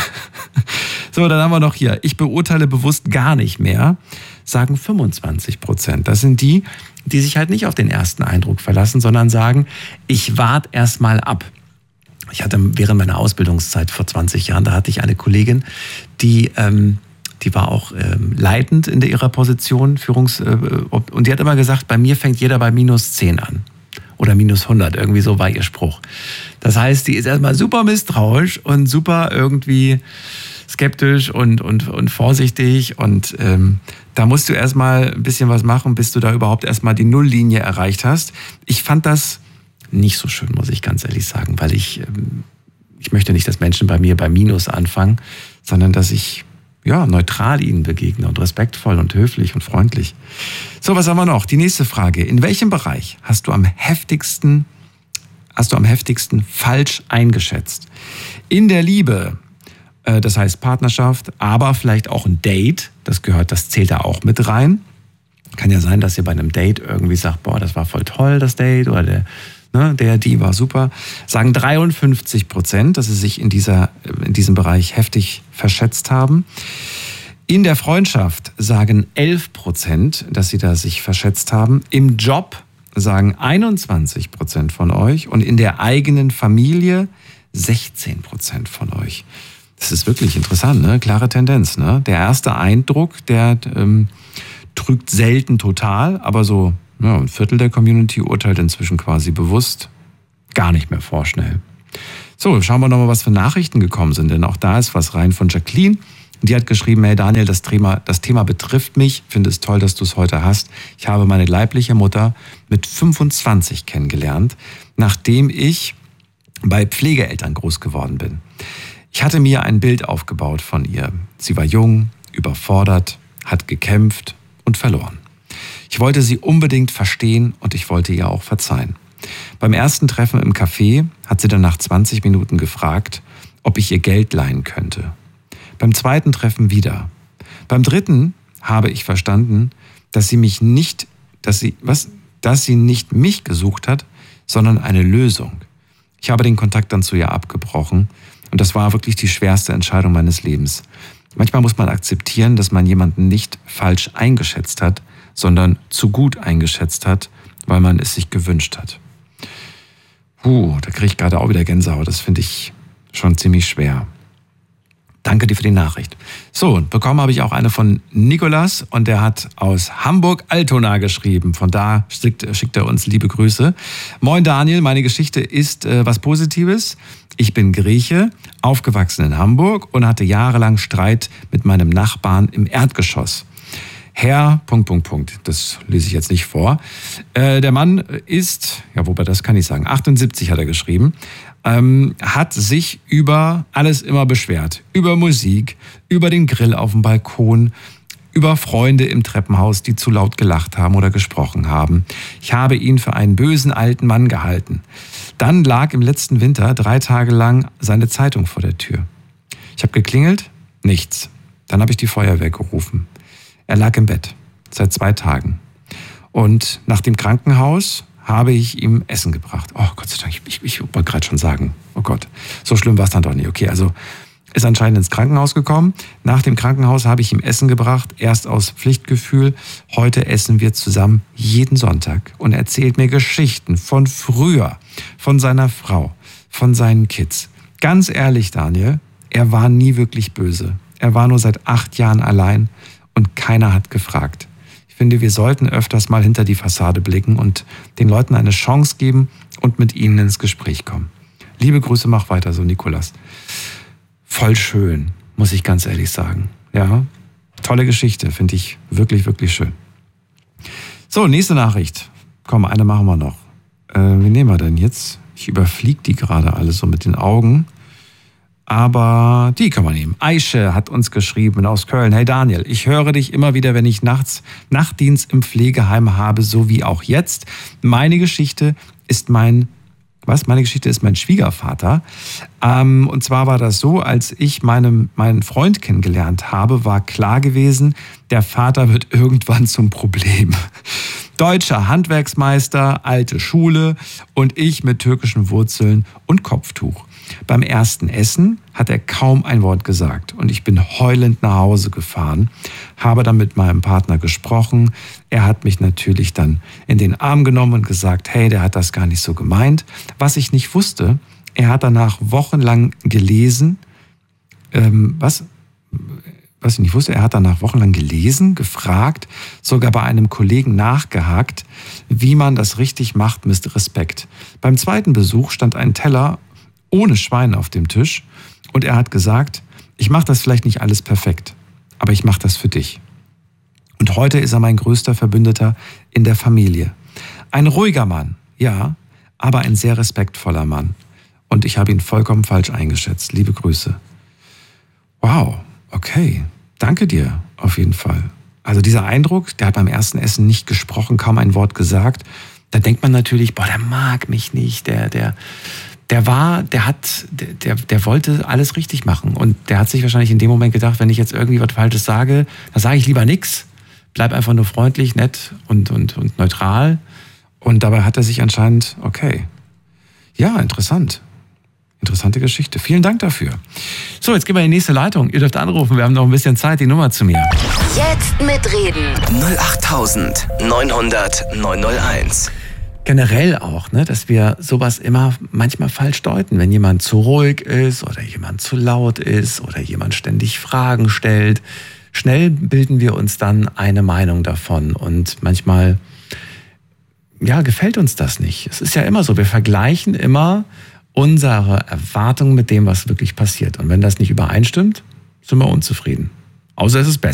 So, dann haben wir noch hier, ich beurteile bewusst gar nicht mehr, sagen fünfundzwanzig Prozent. Das sind die, die sich halt nicht auf den ersten Eindruck verlassen, sondern sagen, ich warte erst mal ab. Ich hatte während meiner Ausbildungszeit vor zwanzig Jahren, da hatte ich eine Kollegin, die... Ähm, Die war auch ähm, leitend in ihrer Position, Führungs, äh, und die hat immer gesagt, bei mir fängt jeder bei minus zehn an. Oder minus hundert, irgendwie so war ihr Spruch. Das heißt, die ist erstmal super misstrauisch und super irgendwie skeptisch und, und, und vorsichtig. Und ähm, da musst du erstmal ein bisschen was machen, bis du da überhaupt erstmal die Nulllinie erreicht hast. Ich fand das nicht so schön, muss ich ganz ehrlich sagen, weil ich, ähm, ich möchte nicht, dass Menschen bei mir bei Minus anfangen, sondern dass ich ja, neutral ihnen begegne und respektvoll und höflich und freundlich. So, was haben wir noch? Die nächste Frage. In welchem Bereich hast du am heftigsten, hast du am heftigsten falsch eingeschätzt? In der Liebe, äh, das heißt Partnerschaft, aber vielleicht auch ein Date, das gehört, das zählt da auch mit rein. Kann ja sein, dass ihr bei einem Date irgendwie sagt, boah, das war voll toll, das Date, oder der, ne, der, die war super, sagen dreiundfünfzig Prozent, dass sie sich in, dieser, in diesem Bereich heftig verschätzt haben. In der Freundschaft sagen elf Prozent, dass sie da sich verschätzt haben. Im Job sagen einundzwanzig Prozent von euch und in der eigenen Familie sechzehn Prozent von euch. Das ist wirklich interessant, ne? Klare Tendenz, ne? Der erste Eindruck, der ähm, trügt selten total, aber so ja, ein Viertel der Community urteilt inzwischen quasi bewusst gar nicht mehr vorschnell. So, schauen wir nochmal, was für Nachrichten gekommen sind, denn auch da ist was rein von Jacqueline. Die hat geschrieben, hey Daniel, das Thema, das Thema betrifft mich, finde es toll, dass du es heute hast. Ich habe meine leibliche Mutter mit fünfundzwanzig kennengelernt, nachdem ich bei Pflegeeltern groß geworden bin. Ich hatte mir ein Bild aufgebaut von ihr. Sie war jung, überfordert, hat gekämpft und verloren. Ich wollte sie unbedingt verstehen und ich wollte ihr auch verzeihen. Beim ersten Treffen im Café hat sie dann nach zwanzig Minuten gefragt, ob ich ihr Geld leihen könnte. Beim zweiten Treffen wieder. Beim dritten habe ich verstanden, dass sie mich nicht, dass sie, was, dass sie nicht mich gesucht hat, sondern eine Lösung. Ich habe den Kontakt dann zu ihr abgebrochen und das war wirklich die schwerste Entscheidung meines Lebens. Manchmal muss man akzeptieren, dass man jemanden nicht falsch eingeschätzt hat, sondern zu gut eingeschätzt hat, weil man es sich gewünscht hat. Puh, da kriege ich gerade auch wieder Gänsehaut. Das finde ich schon ziemlich schwer. Danke dir für die Nachricht. So, bekommen habe ich auch eine von Nikolas und der hat aus Hamburg-Altona geschrieben. Von da schickt, schickt er uns liebe Grüße. Moin Daniel, meine Geschichte ist äh, was Positives. Ich bin Grieche, aufgewachsen in Hamburg und hatte jahrelang Streit mit meinem Nachbarn im Erdgeschoss. Herr, Punkt, Punkt, Punkt, das lese ich jetzt nicht vor. Äh, der Mann ist, ja wobei das kann ich sagen, achtundsiebzig hat er geschrieben, ähm, hat sich über alles immer beschwert. Über Musik, über den Grill auf dem Balkon, über Freunde im Treppenhaus, die zu laut gelacht haben oder gesprochen haben. Ich habe ihn für einen bösen alten Mann gehalten. Dann lag im letzten Winter drei Tage lang seine Zeitung vor der Tür. Ich habe geklingelt, nichts. Dann habe ich die Feuerwehr gerufen. Er lag im Bett, seit zwei Tagen. Und nach dem Krankenhaus habe ich ihm Essen gebracht. Oh Gott sei Dank, ich, ich, ich wollte gerade schon sagen, oh Gott, so schlimm war es dann doch nicht. Okay, also ist anscheinend ins Krankenhaus gekommen. Nach dem Krankenhaus habe ich ihm Essen gebracht, erst aus Pflichtgefühl. Heute essen wir zusammen jeden Sonntag und er erzählt mir Geschichten von früher, von seiner Frau, von seinen Kids. Ganz ehrlich, Daniel, er war nie wirklich böse. Er war nur seit acht Jahren allein und keiner hat gefragt. Ich finde, wir sollten öfters mal hinter die Fassade blicken und den Leuten eine Chance geben und mit ihnen ins Gespräch kommen. Liebe Grüße, mach weiter so, Nikolas. Voll schön, muss ich ganz ehrlich sagen. Ja, tolle Geschichte, finde ich wirklich, wirklich schön. So, nächste Nachricht. Komm, eine machen wir noch. Äh, wie nehmen wir denn jetzt? Ich überfliege die gerade alle so mit den Augen. Aber die kann man nehmen. Aische hat uns geschrieben aus Köln. Hey Daniel, ich höre dich immer wieder, wenn ich nachts Nachtdienst im Pflegeheim habe, so wie auch jetzt. Meine Geschichte ist mein, was? Meine Geschichte ist mein Schwiegervater. Ähm, und zwar war das so, als ich meinem, meinen Freund kennengelernt habe, war klar gewesen, der Vater wird irgendwann zum Problem. Deutscher Handwerksmeister, alte Schule und ich mit türkischen Wurzeln und Kopftuch. Beim ersten Essen hat er kaum ein Wort gesagt und ich bin heulend nach Hause gefahren, habe dann mit meinem Partner gesprochen. Er hat mich natürlich dann in den Arm genommen und gesagt, hey, der hat das gar nicht so gemeint. Was ich nicht wusste, er hat danach wochenlang gelesen, ähm, was, was ich nicht wusste, er hat danach wochenlang gelesen, gefragt, sogar bei einem Kollegen nachgehakt, wie man das richtig macht mit Respekt. Beim zweiten Besuch stand ein Teller ohne Schwein auf dem Tisch und er hat gesagt, ich mache das vielleicht nicht alles perfekt, aber ich mache das für dich. Und heute ist er mein größter Verbündeter in der Familie. Ein ruhiger Mann, ja, aber ein sehr respektvoller Mann. Und ich habe ihn vollkommen falsch eingeschätzt. Liebe Grüße. Wow, okay, danke dir auf jeden Fall. Also dieser Eindruck, der hat beim ersten Essen nicht gesprochen, kaum ein Wort gesagt. Da denkt man natürlich, boah, der mag mich nicht, der, der... Der war, der hat, der, der wollte alles richtig machen und der hat sich wahrscheinlich in dem Moment gedacht, wenn ich jetzt irgendwie was Falsches sage, dann sage ich lieber nichts, bleib einfach nur freundlich, nett und, und, und neutral und dabei hat er sich anscheinend, okay, Ja, interessant. Interessante Geschichte. Vielen Dank dafür. So, jetzt gehen wir in die nächste Leitung. Ihr dürft anrufen, wir haben noch ein bisschen Zeit, die Nummer zu mir. Jetzt mitreden. null acht neun null null neun null eins. Generell auch, ne, dass wir sowas immer manchmal falsch deuten. Wenn jemand zu ruhig ist oder jemand zu laut ist oder jemand ständig Fragen stellt, schnell bilden wir uns dann eine Meinung davon. Und manchmal, ja, gefällt uns das nicht. Es ist ja immer so, wir vergleichen immer unsere Erwartungen mit dem, was wirklich passiert. Und wenn das nicht übereinstimmt, sind wir unzufrieden. Außer es ist besser.